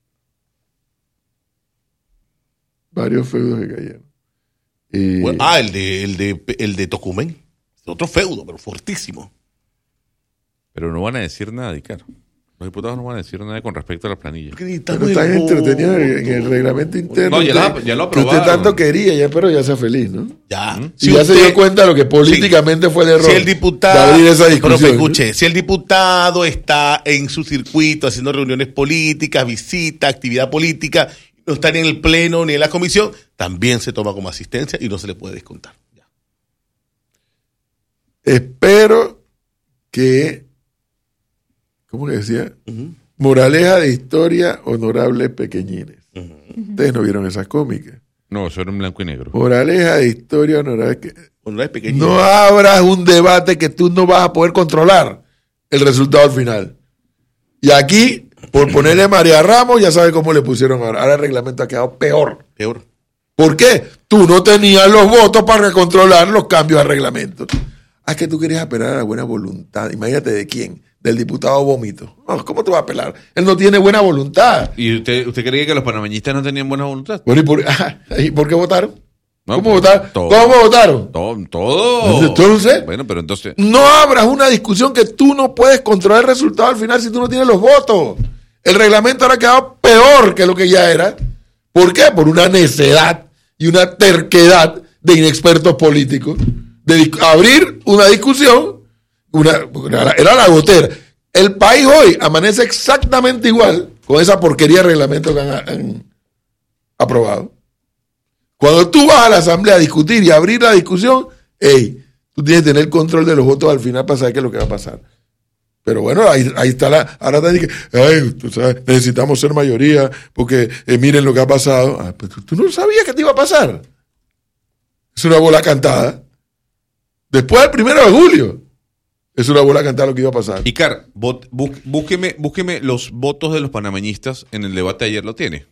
Varios feudos que cayeron. Y- Bueno, ah, el de, el de, el de Tocumen. Otro feudo, pero fortísimo. Pero no van a decir nada, Dicar. Los diputados no van a decir nada con respecto a la planilla. Porque pero necesitamos están el entretenidos en, voto. en el reglamento interno. No, ya usted- lo- ya lo que usted aprobaron. tanto quería, ya, pero ya sea feliz, ¿no? Ya. ¿Mm? Y ya se dio cuenta de lo que políticamente fue el error. Si el diputado, de abrir esa discusión. profe, escuche, si el diputado está en su circuito haciendo reuniones políticas, visitas, actividad política, no está ni en el pleno ni en la comisión, también se toma como asistencia y no se le puede descontar. Ya. Espero que, ¿cómo que decía? Ujú. Moraleja de historia, honorables pequeñines. Ujú. Ustedes no vieron esas cómicas. No, eso era en blanco y negro. Moraleja de historia, honorable. que- Bueno, es pequeño. No abras un debate que tú no vas a poder controlar el resultado al final. Y aquí, por ponerle a María Ramos, ya sabe cómo le pusieron ahora. Ahora el reglamento ha quedado peor. Peor. ¿Por qué? Tú no tenías los votos para controlar los cambios al reglamento. Ah, es que tú querías apelar a la buena voluntad. Imagínate de quién. Del diputado Vómito. No, ¿cómo tú vas a apelar? Él no tiene buena voluntad. ¿Y usted, usted creía que los panameñistas no tenían buena voluntad? Bueno, ¿y por, ah, ¿y por qué votaron? No, ¿Cómo pues, votaron? todo. ¿Cómo votaron? Todo. todo. Entonces- Bueno, pero entonces. No abras una discusión que tú no puedes controlar el resultado al final si tú no tienes los votos. El reglamento ahora ha quedado peor que lo que ya era. ¿Por qué? Por una necedad y una terquedad de inexpertos políticos de dis- abrir una discusión. Una, una- era la gotera. El país hoy amanece exactamente igual con esa porquería de reglamento que han, han aprobado. Cuando tú vas a la asamblea a discutir y a abrir la discusión, hey, tú tienes que tener control de los votos al final para saber qué es lo que va a pasar. Pero bueno, ahí, ahí está la... Ahora te dije, ay, tú sabes, necesitamos ser mayoría porque eh, miren lo que ha pasado. Ah, pues tú, tú no sabías que te iba a pasar. Es una bola cantada. Después del primero de julio, es una bola cantada lo que iba a pasar. Icar, vot- bú- búsqueme, búsqueme los votos de los panameñistas en el debate de ayer, ¿lo tiene?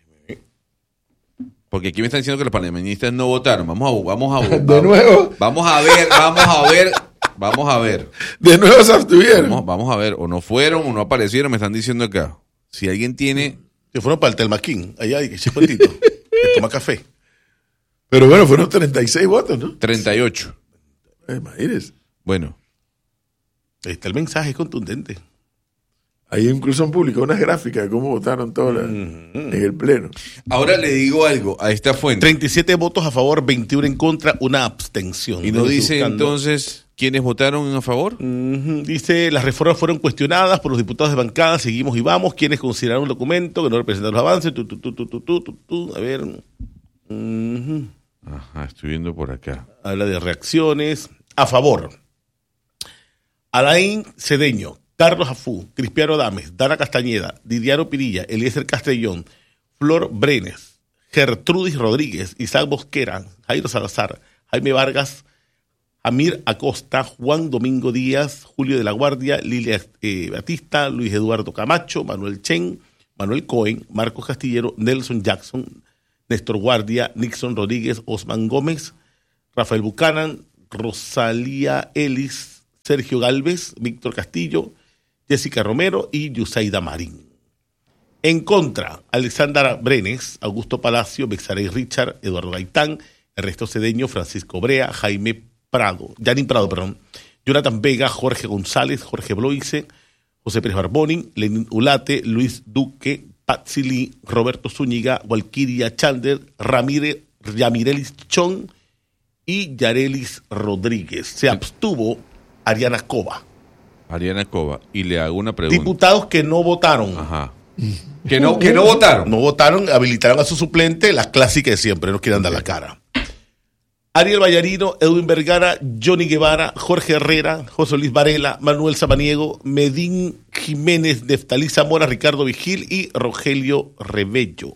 Porque aquí me están diciendo que los panameñistas no votaron. Vamos a, vamos a, De vamos- nuevo. Vamos a ver, vamos a ver, vamos a ver. De nuevo se abstuvieron. Vamos, vamos a ver, o no fueron o no aparecieron, me están diciendo acá. Si alguien tiene... Se fueron para el Telmaquín, allá, y ese cuentito, que toma café. Pero bueno, fueron treinta y seis votos, ¿no? treinta y ocho. Eh, Imagínense. Bueno, Ahí está el mensaje contundente. Ahí incluso han publicado unas gráficas de cómo votaron todos la- en el pleno. ahora le digo algo a esta fuente. treinta y siete votos a favor, veintiuno en contra, una abstención. Y no Estoy dice buscando. entonces quiénes votaron a favor. Ujú. Dice, las reformas fueron cuestionadas por los diputados de bancada, seguimos y vamos, quienes consideraron un documento que no representa los avances, tu, tu, tu, tu, tu, tu, tu, tu. A ver, Ujú. Ajá, estoy viendo por acá. Habla de reacciones. A favor, Alain Cedeño, Carlos Afú, Cristiano Adames, Dana Castañeda, Didiano Pirilla, Eliezer Castellón, Flor Brenes, Gertrudis Rodríguez, Isaac Bosquera, Jairo Salazar, Jaime Vargas, Amir Acosta, Juan Domingo Díaz, Julio de la Guardia, Lilia eh, Batista, Luis Eduardo Camacho, Manuel Chen, Manuel Cohen, Marcos Castillero, Nelson Jackson, Néstor Guardia, Nixon Rodríguez, Osman Gómez, Rafael Buchanan, Rosalía Ellis, Sergio Galvez, Víctor Castillo, Jessica Romero y Yusaida Marín. En contra, Alexandra Brenes, Augusto Palacio, Bexarey Richard, Eduardo Gaitán, Ernesto Cedeño, Francisco Brea, Jaime Prado, Yanin Prado, perdón, Jonathan Vega, Jorge González, Jorge Bloise, José Pérez Barboni, Lenín Ulate, Luis Duque, Patsy Lee, Roberto Zúñiga, Walkiria Chalder, Ramírez, Yamirelis Chon y Yarelis Rodríguez. Se abstuvo Ariana Cova. Ariana Cova. Y le hago una pregunta. Diputados que no votaron. Ajá. Que no, que no votaron. No votaron, habilitaron a su suplente, las clásicas de siempre, no quieren dar la cara. Ariel Vallarino, Edwin Vergara, Johnny Guevara, Jorge Herrera, José Luis Varela, Manuel Sabaniego, Medín Jiménez, Neftalí Zamora, Ricardo Vigil y Rogelio Rebello.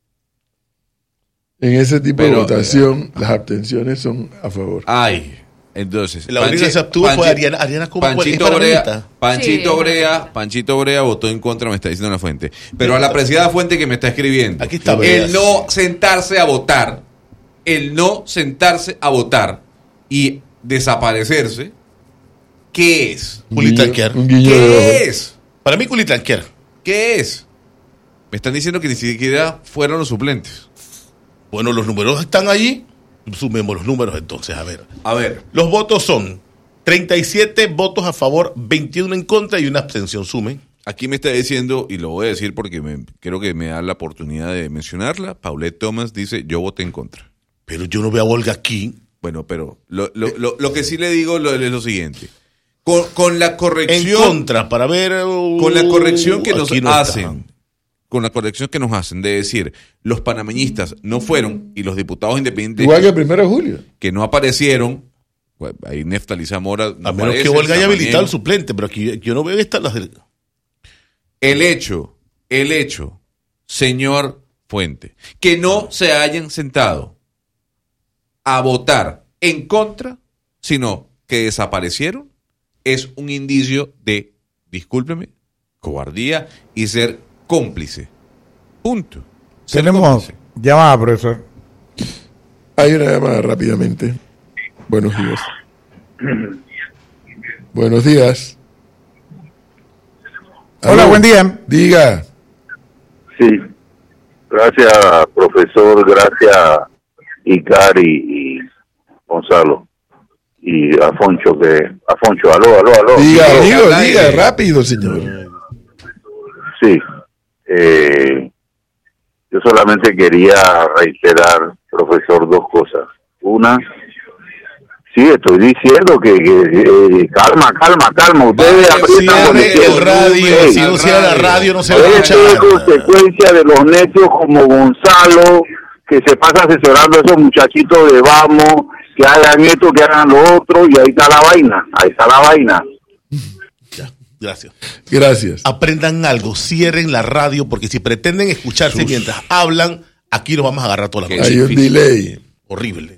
En ese tipo Pero, de votación, las abstenciones son a favor. Ay, entonces. La única que se abstuvo fue Ariana, Ariana Cova. Panchito ¿es Brea, panamita? Panchito Sí. Brea, Panchito Brea votó en contra, me está diciendo la fuente. Pero a la apreciada fuente que me está escribiendo. Aquí está, Brea. El no sentarse a votar, el no sentarse a votar y desaparecerse, ¿qué es? Culitranquear. Un guiño de ¿Qué ojo. es? Para mí, culitranquear. ¿Qué es? Me están diciendo que ni siquiera fueron los suplentes. Bueno, los números están allí. Sumemos los números entonces, a ver. A ver. Los votos son treinta y siete votos a favor, veintiuno en contra y una abstención. Sumen. Aquí me está diciendo, y lo voy a decir porque me, creo que me da la oportunidad de mencionarla, Paulette Thomas dice, yo voté en contra. Pero yo no veo a Olga aquí. Bueno, pero lo, lo, lo, lo que sí le digo lo- es lo siguiente. Con, con la En corrección, contra, para ver. uh, con la corrección que nos aquí no está. hacen, con la corrección que nos hacen de decir, los panameñistas no fueron y los diputados independientes Igual que el primero de julio. que no aparecieron, pues, ahí Neftalí Zamora no A menos aparece, que Olga haya Samaniego. habilitado el suplente, pero aquí yo no veo estas las del. El hecho, el hecho, señor Fuente, que no se hayan sentado a votar en contra, sino que desaparecieron, es un indicio de, discúlpeme, cobardía y ser cómplice. Punto. Ser Tenemos cómplice. llamada, profesor. Hay una llamada rápidamente. Buenos días. Buenos días. Hola, Aló. buen día. Diga. Sí, gracias profesor, gracias Icari y Gonzalo y Afonso que Afonso, aló, aló, aló. Diga, sí, amigo, habla diga, de- rápido, señor. Sí, eh, yo solamente quería reiterar, profesor, dos cosas. Una, sí, estoy diciendo que, que, eh, calma, calma, calma, ustedes Vale, aprietan cuando Cierre quieren. el radio. Ey, Si no cierra la radio, no se va a Esto es escuchar. consecuencia de los necios como Gonzalo, que se pasa asesorando a esos muchachitos de vamos, que hagan esto, que hagan lo otro, y ahí está la vaina, ahí está la vaina. Ya, gracias. Gracias. Aprendan algo, cierren la radio, porque si pretenden escucharse Sus. mientras hablan, aquí nos vamos a agarrar toda la Qué noche. Hay un difícil. delay. Horrible.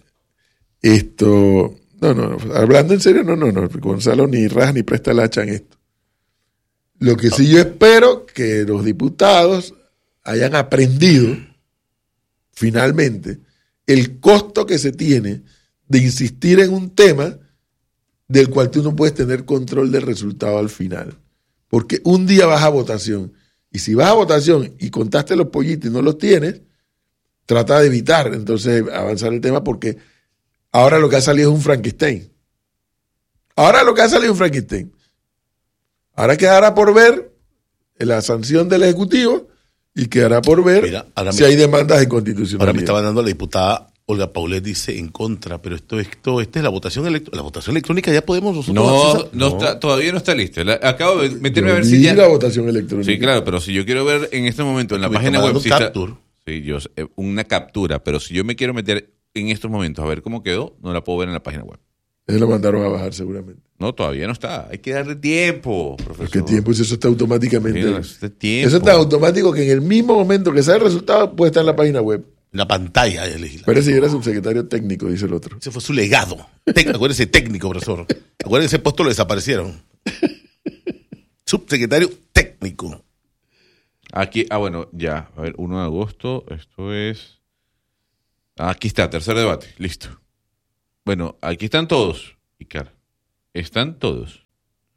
Esto, no, no, no, hablando en serio, no, no, no, Gonzalo ni raja ni presta el hacha en esto. Lo que sí yo espero que los diputados hayan aprendido finalmente el costo que se tiene de insistir en un tema del cual tú no puedes tener control del resultado al final. Porque un día vas a votación y si vas a votación y contaste los pollitos y no los tienes, trata de evitar entonces avanzar el tema porque ahora lo que ha salido es un Frankenstein. Ahora lo que ha salido es un Frankenstein. Ahora quedará por ver la sanción del Ejecutivo y quedará por ver Mira, ahora si me- hay demandas de Ahora me inconstitucionalidad. estaba dando la diputada Olga Paulet, dice en contra, pero esto, esto, esta es la votación electrónica. La votación electrónica ya podemos nosotros No, accesar. no, Está, todavía no está lista. La- acabo de meterme Yo a ver si vi ya. la votación electrónica. Sí, claro, pero si yo quiero ver en este momento en la Me página está web dando si está- capture. sí, yo sé, eh, una captura, pero si yo me quiero meter en estos momentos a ver cómo quedó, no la puedo ver en la página web. Ellos lo mandaron a bajar seguramente. No, todavía no está. Hay que darle tiempo, profesor. ¿Qué tiempo? Si eso está automáticamente. Sí, este tiempo. Eso está automático que en el mismo momento que sale el resultado puede estar en la página web. Una pantalla de legislatura. Parece que era subsecretario técnico, dice el otro. Ese fue su legado. Tec- acuérdese, técnico, profesor. Acuérdese, ese puesto lo desaparecieron. Subsecretario técnico. Aquí, ah, bueno, ya. A ver, uno de agosto, esto es... Aquí está, tercer debate, listo. Bueno, aquí están todos, Icar. Están todos.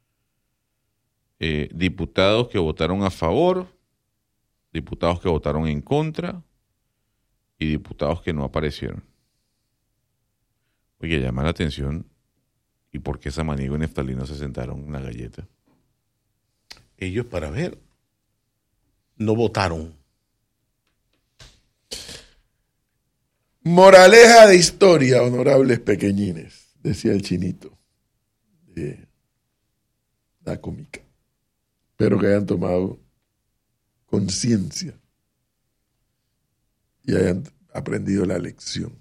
Eh, diputados que votaron a favor, diputados que votaron en contra y diputados que no aparecieron. Oye, llama la atención. ¿Y por qué Samaniego y Neftalí se sentaron en la galleta? Ellos, para ver, no votaron. Moraleja de historia, honorables pequeñines, decía el chinito de la cómica. Espero que hayan tomado conciencia y hayan aprendido la lección.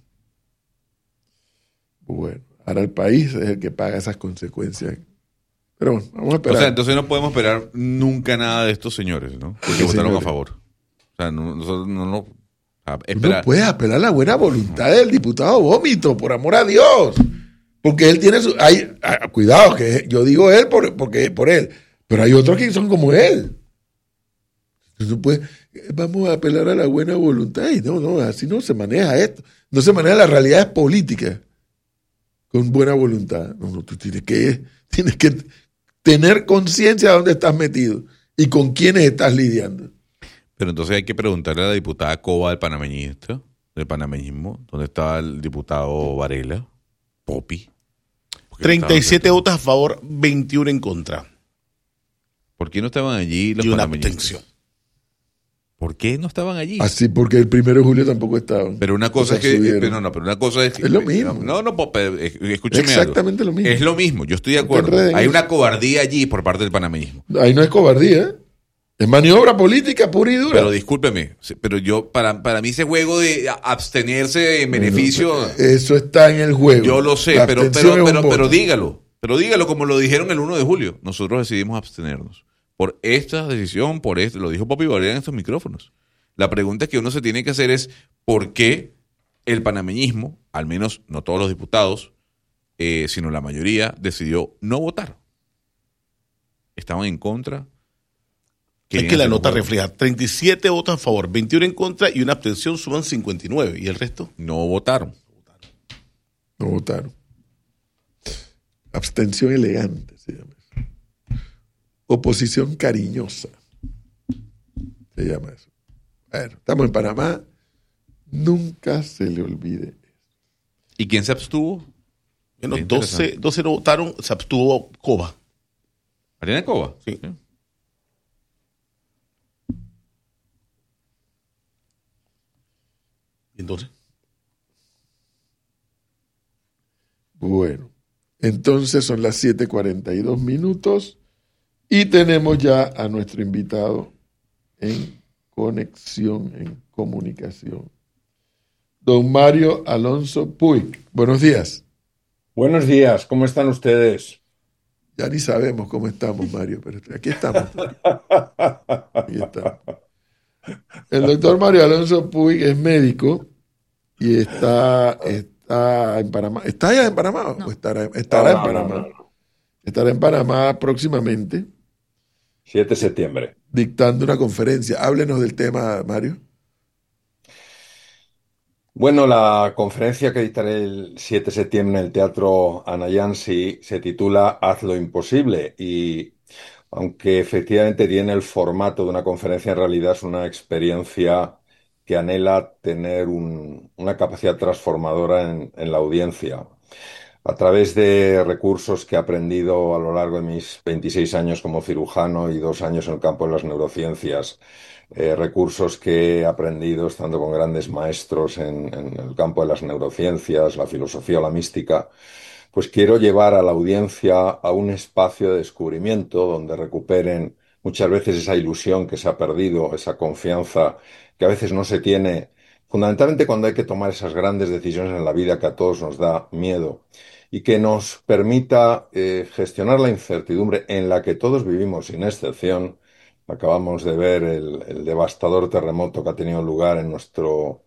Bueno, ahora el país es el que paga esas consecuencias. Pero bueno, vamos a esperar. O sea, entonces no podemos esperar nunca nada de estos señores, ¿no? Porque ¿Qué votaron señores? a favor. O sea, no, nosotros no, no, a Tú esperar. no puedes apelar a la buena voluntad del diputado Vómito, por amor a Dios. Porque él tiene su... Hay, ah, cuidado, que yo digo él por, porque, por él, pero hay otros que son como él. Entonces, pues, vamos a apelar a la buena voluntad. Y no, no, así no se maneja esto. No se maneja las realidades políticas con buena voluntad. No, no, tú tienes que, tienes que tener conciencia de dónde estás metido y con quiénes estás lidiando. Pero entonces hay que preguntarle a la diputada Coba del panameñista, del panameñismo, ¿dónde estaba el diputado Varela? Popi. ¿Por qué no treinta y siete estaban- votos a favor, veintiuno en contra. ¿Por qué no estaban allí los Y una panameñistas? abstención. ¿Por qué no estaban allí? Así porque el primero de julio tampoco estaban. Pero una cosa O sea, es que, subieron. pero no, pero una cosa es que- Es lo mismo. No, no, po- pero, eh, escúcheme algo. Exactamente lo mismo. Es lo mismo, yo estoy de No te acuerdo. enredes en Hay eso. una cobardía allí por parte del panameñismo. Ahí no es cobardía, ¿eh? Es maniobra política pura y dura. Pero discúlpeme, sí, pero yo, para, para mí ese juego de abstenerse en beneficio, Eso está en el juego. yo lo sé, La pero, abstención pero, es un pero, pero voto. dígalo, pero dígalo como lo dijeron el uno de julio. Nosotros decidimos abstenernos por esta decisión, por esto, lo dijo Popi Varela en estos micrófonos. La pregunta que uno se tiene que hacer es ¿por qué el panameñismo, al menos no todos los diputados, eh, sino la mayoría, decidió no votar? Estaban en contra. Es Querían que la hacer nota un juego. refleja treinta y siete votos a favor, veintiuno en contra y una abstención suman cincuenta y nueve. ¿Y el resto? No votaron. No votaron. Abstención elegante se llama eso. Oposición cariñosa se llama eso. Bueno, estamos en Panamá. Nunca se le olvide. ¿Y quién se abstuvo? Bueno, Qué doce, interesante. doce no votaron, se abstuvo Coba. Mariana Coba. Sí. ¿Y entonces? Bueno, entonces son las siete cuarenta y dos minutos y tenemos ya a nuestro invitado en conexión, en comunicación. Don Mario Alonso Puig. Buenos días. Buenos días, ¿cómo están ustedes? Ya ni sabemos cómo estamos, Mario, pero aquí estamos. Aquí estamos. El doctor Mario Alonso Puig es médico y está, está en Panamá. ¿Está allá en Panamá? No. ¿O estará, estará No, en no, Panamá? no, no. Estará en Panamá próximamente siete de septiembre. dictando una conferencia. Háblenos del tema, Mario. Bueno, la conferencia que dictaré el siete de septiembre en el Teatro Anayansi se titula Haz lo imposible y aunque efectivamente tiene el formato de una conferencia, en realidad es una experiencia que anhela tener un- una capacidad transformadora en, en la audiencia. A través de recursos que he aprendido a lo largo de mis veintiséis años como cirujano y dos años en el campo de las neurociencias, eh, recursos que he aprendido estando con grandes maestros en, en el campo de las neurociencias, la filosofía o la mística, pues quiero llevar a la audiencia a un espacio de descubrimiento donde recuperen muchas veces esa ilusión que se ha perdido, esa confianza que a veces no se tiene, fundamentalmente cuando hay que tomar esas grandes decisiones en la vida que a todos nos da miedo y que nos permita eh, gestionar la incertidumbre en la que todos vivimos sin excepción. Acabamos de ver el, el devastador terremoto que ha tenido lugar en nuestro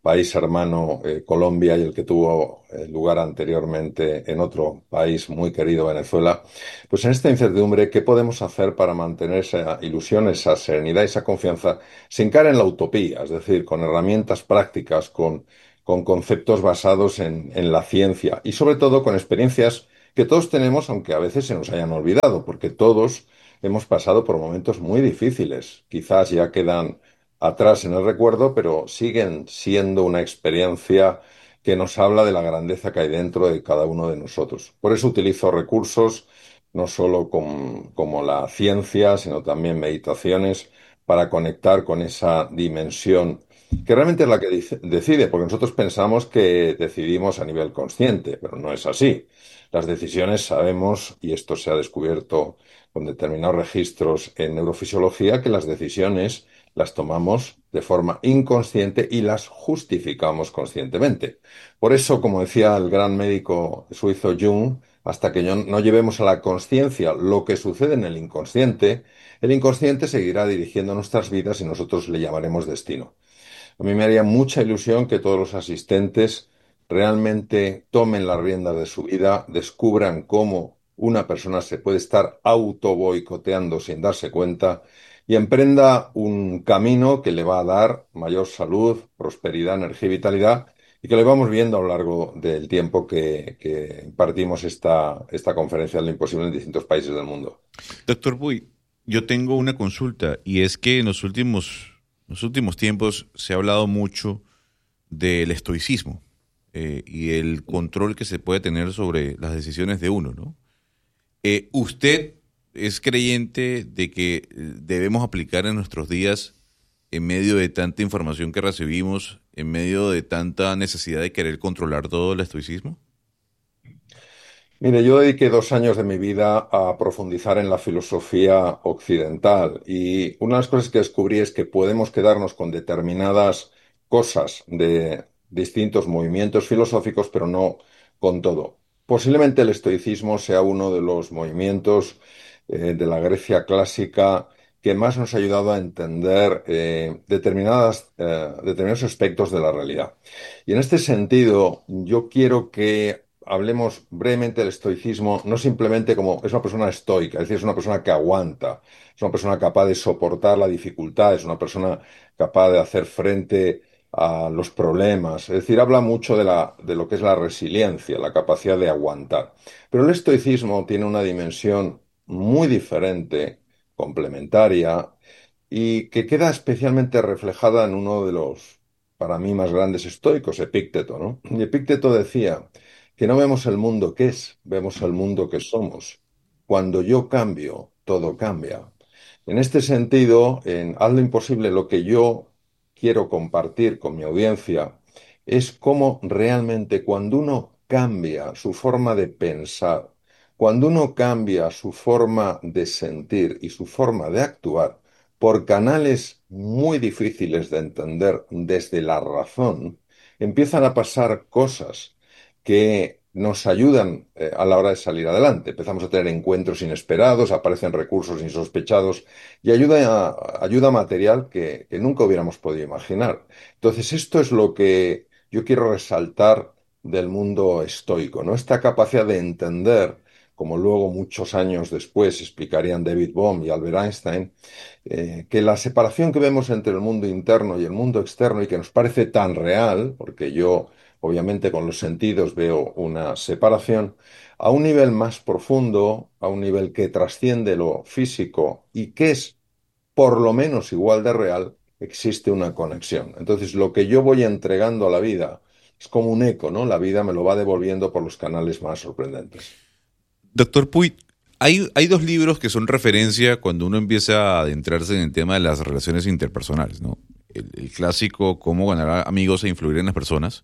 país hermano eh, Colombia y el que tuvo eh, lugar anteriormente en otro país muy querido, Venezuela, pues en esta incertidumbre, ¿qué podemos hacer para mantener esa ilusión, esa serenidad, esa confianza sin caer en la utopía? Es decir, con herramientas prácticas, con, con conceptos basados en, en la ciencia y sobre todo con experiencias que todos tenemos, aunque a veces se nos hayan olvidado, porque todos hemos pasado por momentos muy difíciles. Quizás ya quedan atrás en el recuerdo, pero siguen siendo una experiencia que nos habla de la grandeza que hay dentro de cada uno de nosotros. Por eso utilizo recursos no solo con- como la ciencia, sino también meditaciones para conectar con esa dimensión que realmente es la que dice- decide, porque nosotros pensamos que decidimos a nivel consciente, pero no es así. Las decisiones sabemos, y esto se ha descubierto con determinados registros en neurofisiología, que las decisiones las tomamos de forma inconsciente y las justificamos conscientemente. Por eso, como decía el gran médico suizo Jung, hasta que no no llevemos a la conciencia lo que sucede en el inconsciente, el inconsciente seguirá dirigiendo nuestras vidas y nosotros le llamaremos destino. A mí me haría mucha ilusión que todos los asistentes realmente tomen las riendas de su vida, descubran cómo una persona se puede estar auto boicoteando sin darse cuenta y emprenda un camino que le va a dar mayor salud, prosperidad, energía y vitalidad y que lo vamos viendo a lo largo del tiempo que, que impartimos esta, esta conferencia de lo imposible en distintos países del mundo. Doctor Puy, yo tengo una consulta y es que en los últimos, los últimos tiempos se ha hablado mucho del estoicismo eh, y el control que se puede tener sobre las decisiones de uno, ¿no? Eh, ¿Usted es creyente de que eh, debemos aplicar en nuestros días, en medio de tanta información que recibimos, en medio de tanta necesidad de querer controlar todo el estoicismo? Mire, yo dediqué dos años de mi vida a profundizar en la filosofía occidental y una de las cosas que descubrí es que podemos quedarnos con determinadas cosas de distintos movimientos filosóficos, pero no con todo. Posiblemente el estoicismo sea uno de los movimientos eh, de la Grecia clásica que más nos ha ayudado a entender eh, determinadas, eh, determinados aspectos de la realidad. Y en este sentido, yo quiero que hablemos brevemente del estoicismo, no simplemente como es una persona estoica, es decir, es una persona que aguanta, es una persona capaz de soportar la dificultad, es una persona capaz de hacer frente a los problemas. Es decir, habla mucho de la, de lo que es la resiliencia, la capacidad de aguantar. Pero el estoicismo tiene una dimensión muy diferente, complementaria, y que queda especialmente reflejada en uno de los, para mí, más grandes estoicos, Epícteto, ¿no? Y Epícteto decía que no vemos el mundo que es, vemos el mundo que somos. Cuando yo cambio, todo cambia. En este sentido, en Haz lo imposible, lo que yo quiero compartir con mi audiencia es cómo realmente cuando uno cambia su forma de pensar, cuando uno cambia su forma de sentir y su forma de actuar por canales muy difíciles de entender desde la razón, empiezan a pasar cosas que nos ayudan eh, a la hora de salir adelante. Empezamos a tener encuentros inesperados, aparecen recursos insospechados y ayuda, ayuda material que, que nunca hubiéramos podido imaginar. Entonces, esto es lo que yo quiero resaltar del mundo estoico, ¿no? Esta capacidad de entender, como luego muchos años después explicarían David Bohm y Albert Einstein, eh, que la separación que vemos entre el mundo interno y el mundo externo y que nos parece tan real, porque yo obviamente con los sentidos veo una separación, a un nivel más profundo, a un nivel que trasciende lo físico y que es por lo menos igual de real, existe una conexión. Entonces, lo que yo voy entregando a la vida es como un eco, ¿no? La vida me lo va devolviendo por los canales más sorprendentes. Doctor Puy, hay, hay dos libros que son referencia cuando uno empieza a adentrarse en el tema de las relaciones interpersonales, ¿no? El, el clásico Cómo ganar amigos e influir en las personas,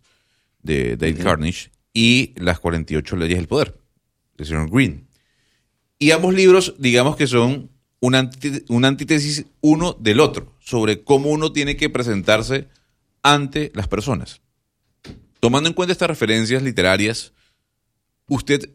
de Dale uh-huh. Carnegie, y Las cuarenta y ocho leyes del poder, de señor Green. Y ambos libros, digamos que son una, antí- una antítesis uno del otro, sobre cómo uno tiene que presentarse ante las personas. Tomando en cuenta estas referencias literarias, ¿usted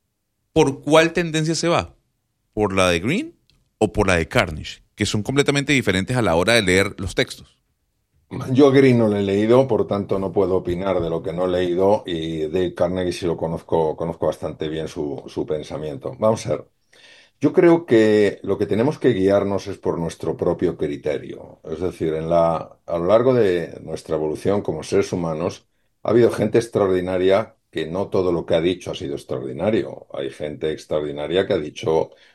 por cuál tendencia se va? ¿Por la de Green o por la de Carnegie? Que son completamente diferentes a la hora de leer los textos. Yo a Green no lo he leído, por tanto no puedo opinar de lo que no he leído y Dale Carnegie sí lo conozco, conozco bastante bien su, su pensamiento. Vamos a ver. Yo creo que lo que tenemos que guiarnos es por nuestro propio criterio. Es decir, en la, a lo largo de nuestra evolución como seres humanos, ha habido gente extraordinaria que no todo lo que ha dicho ha sido extraordinario. Hay gente extraordinaria que ha dicho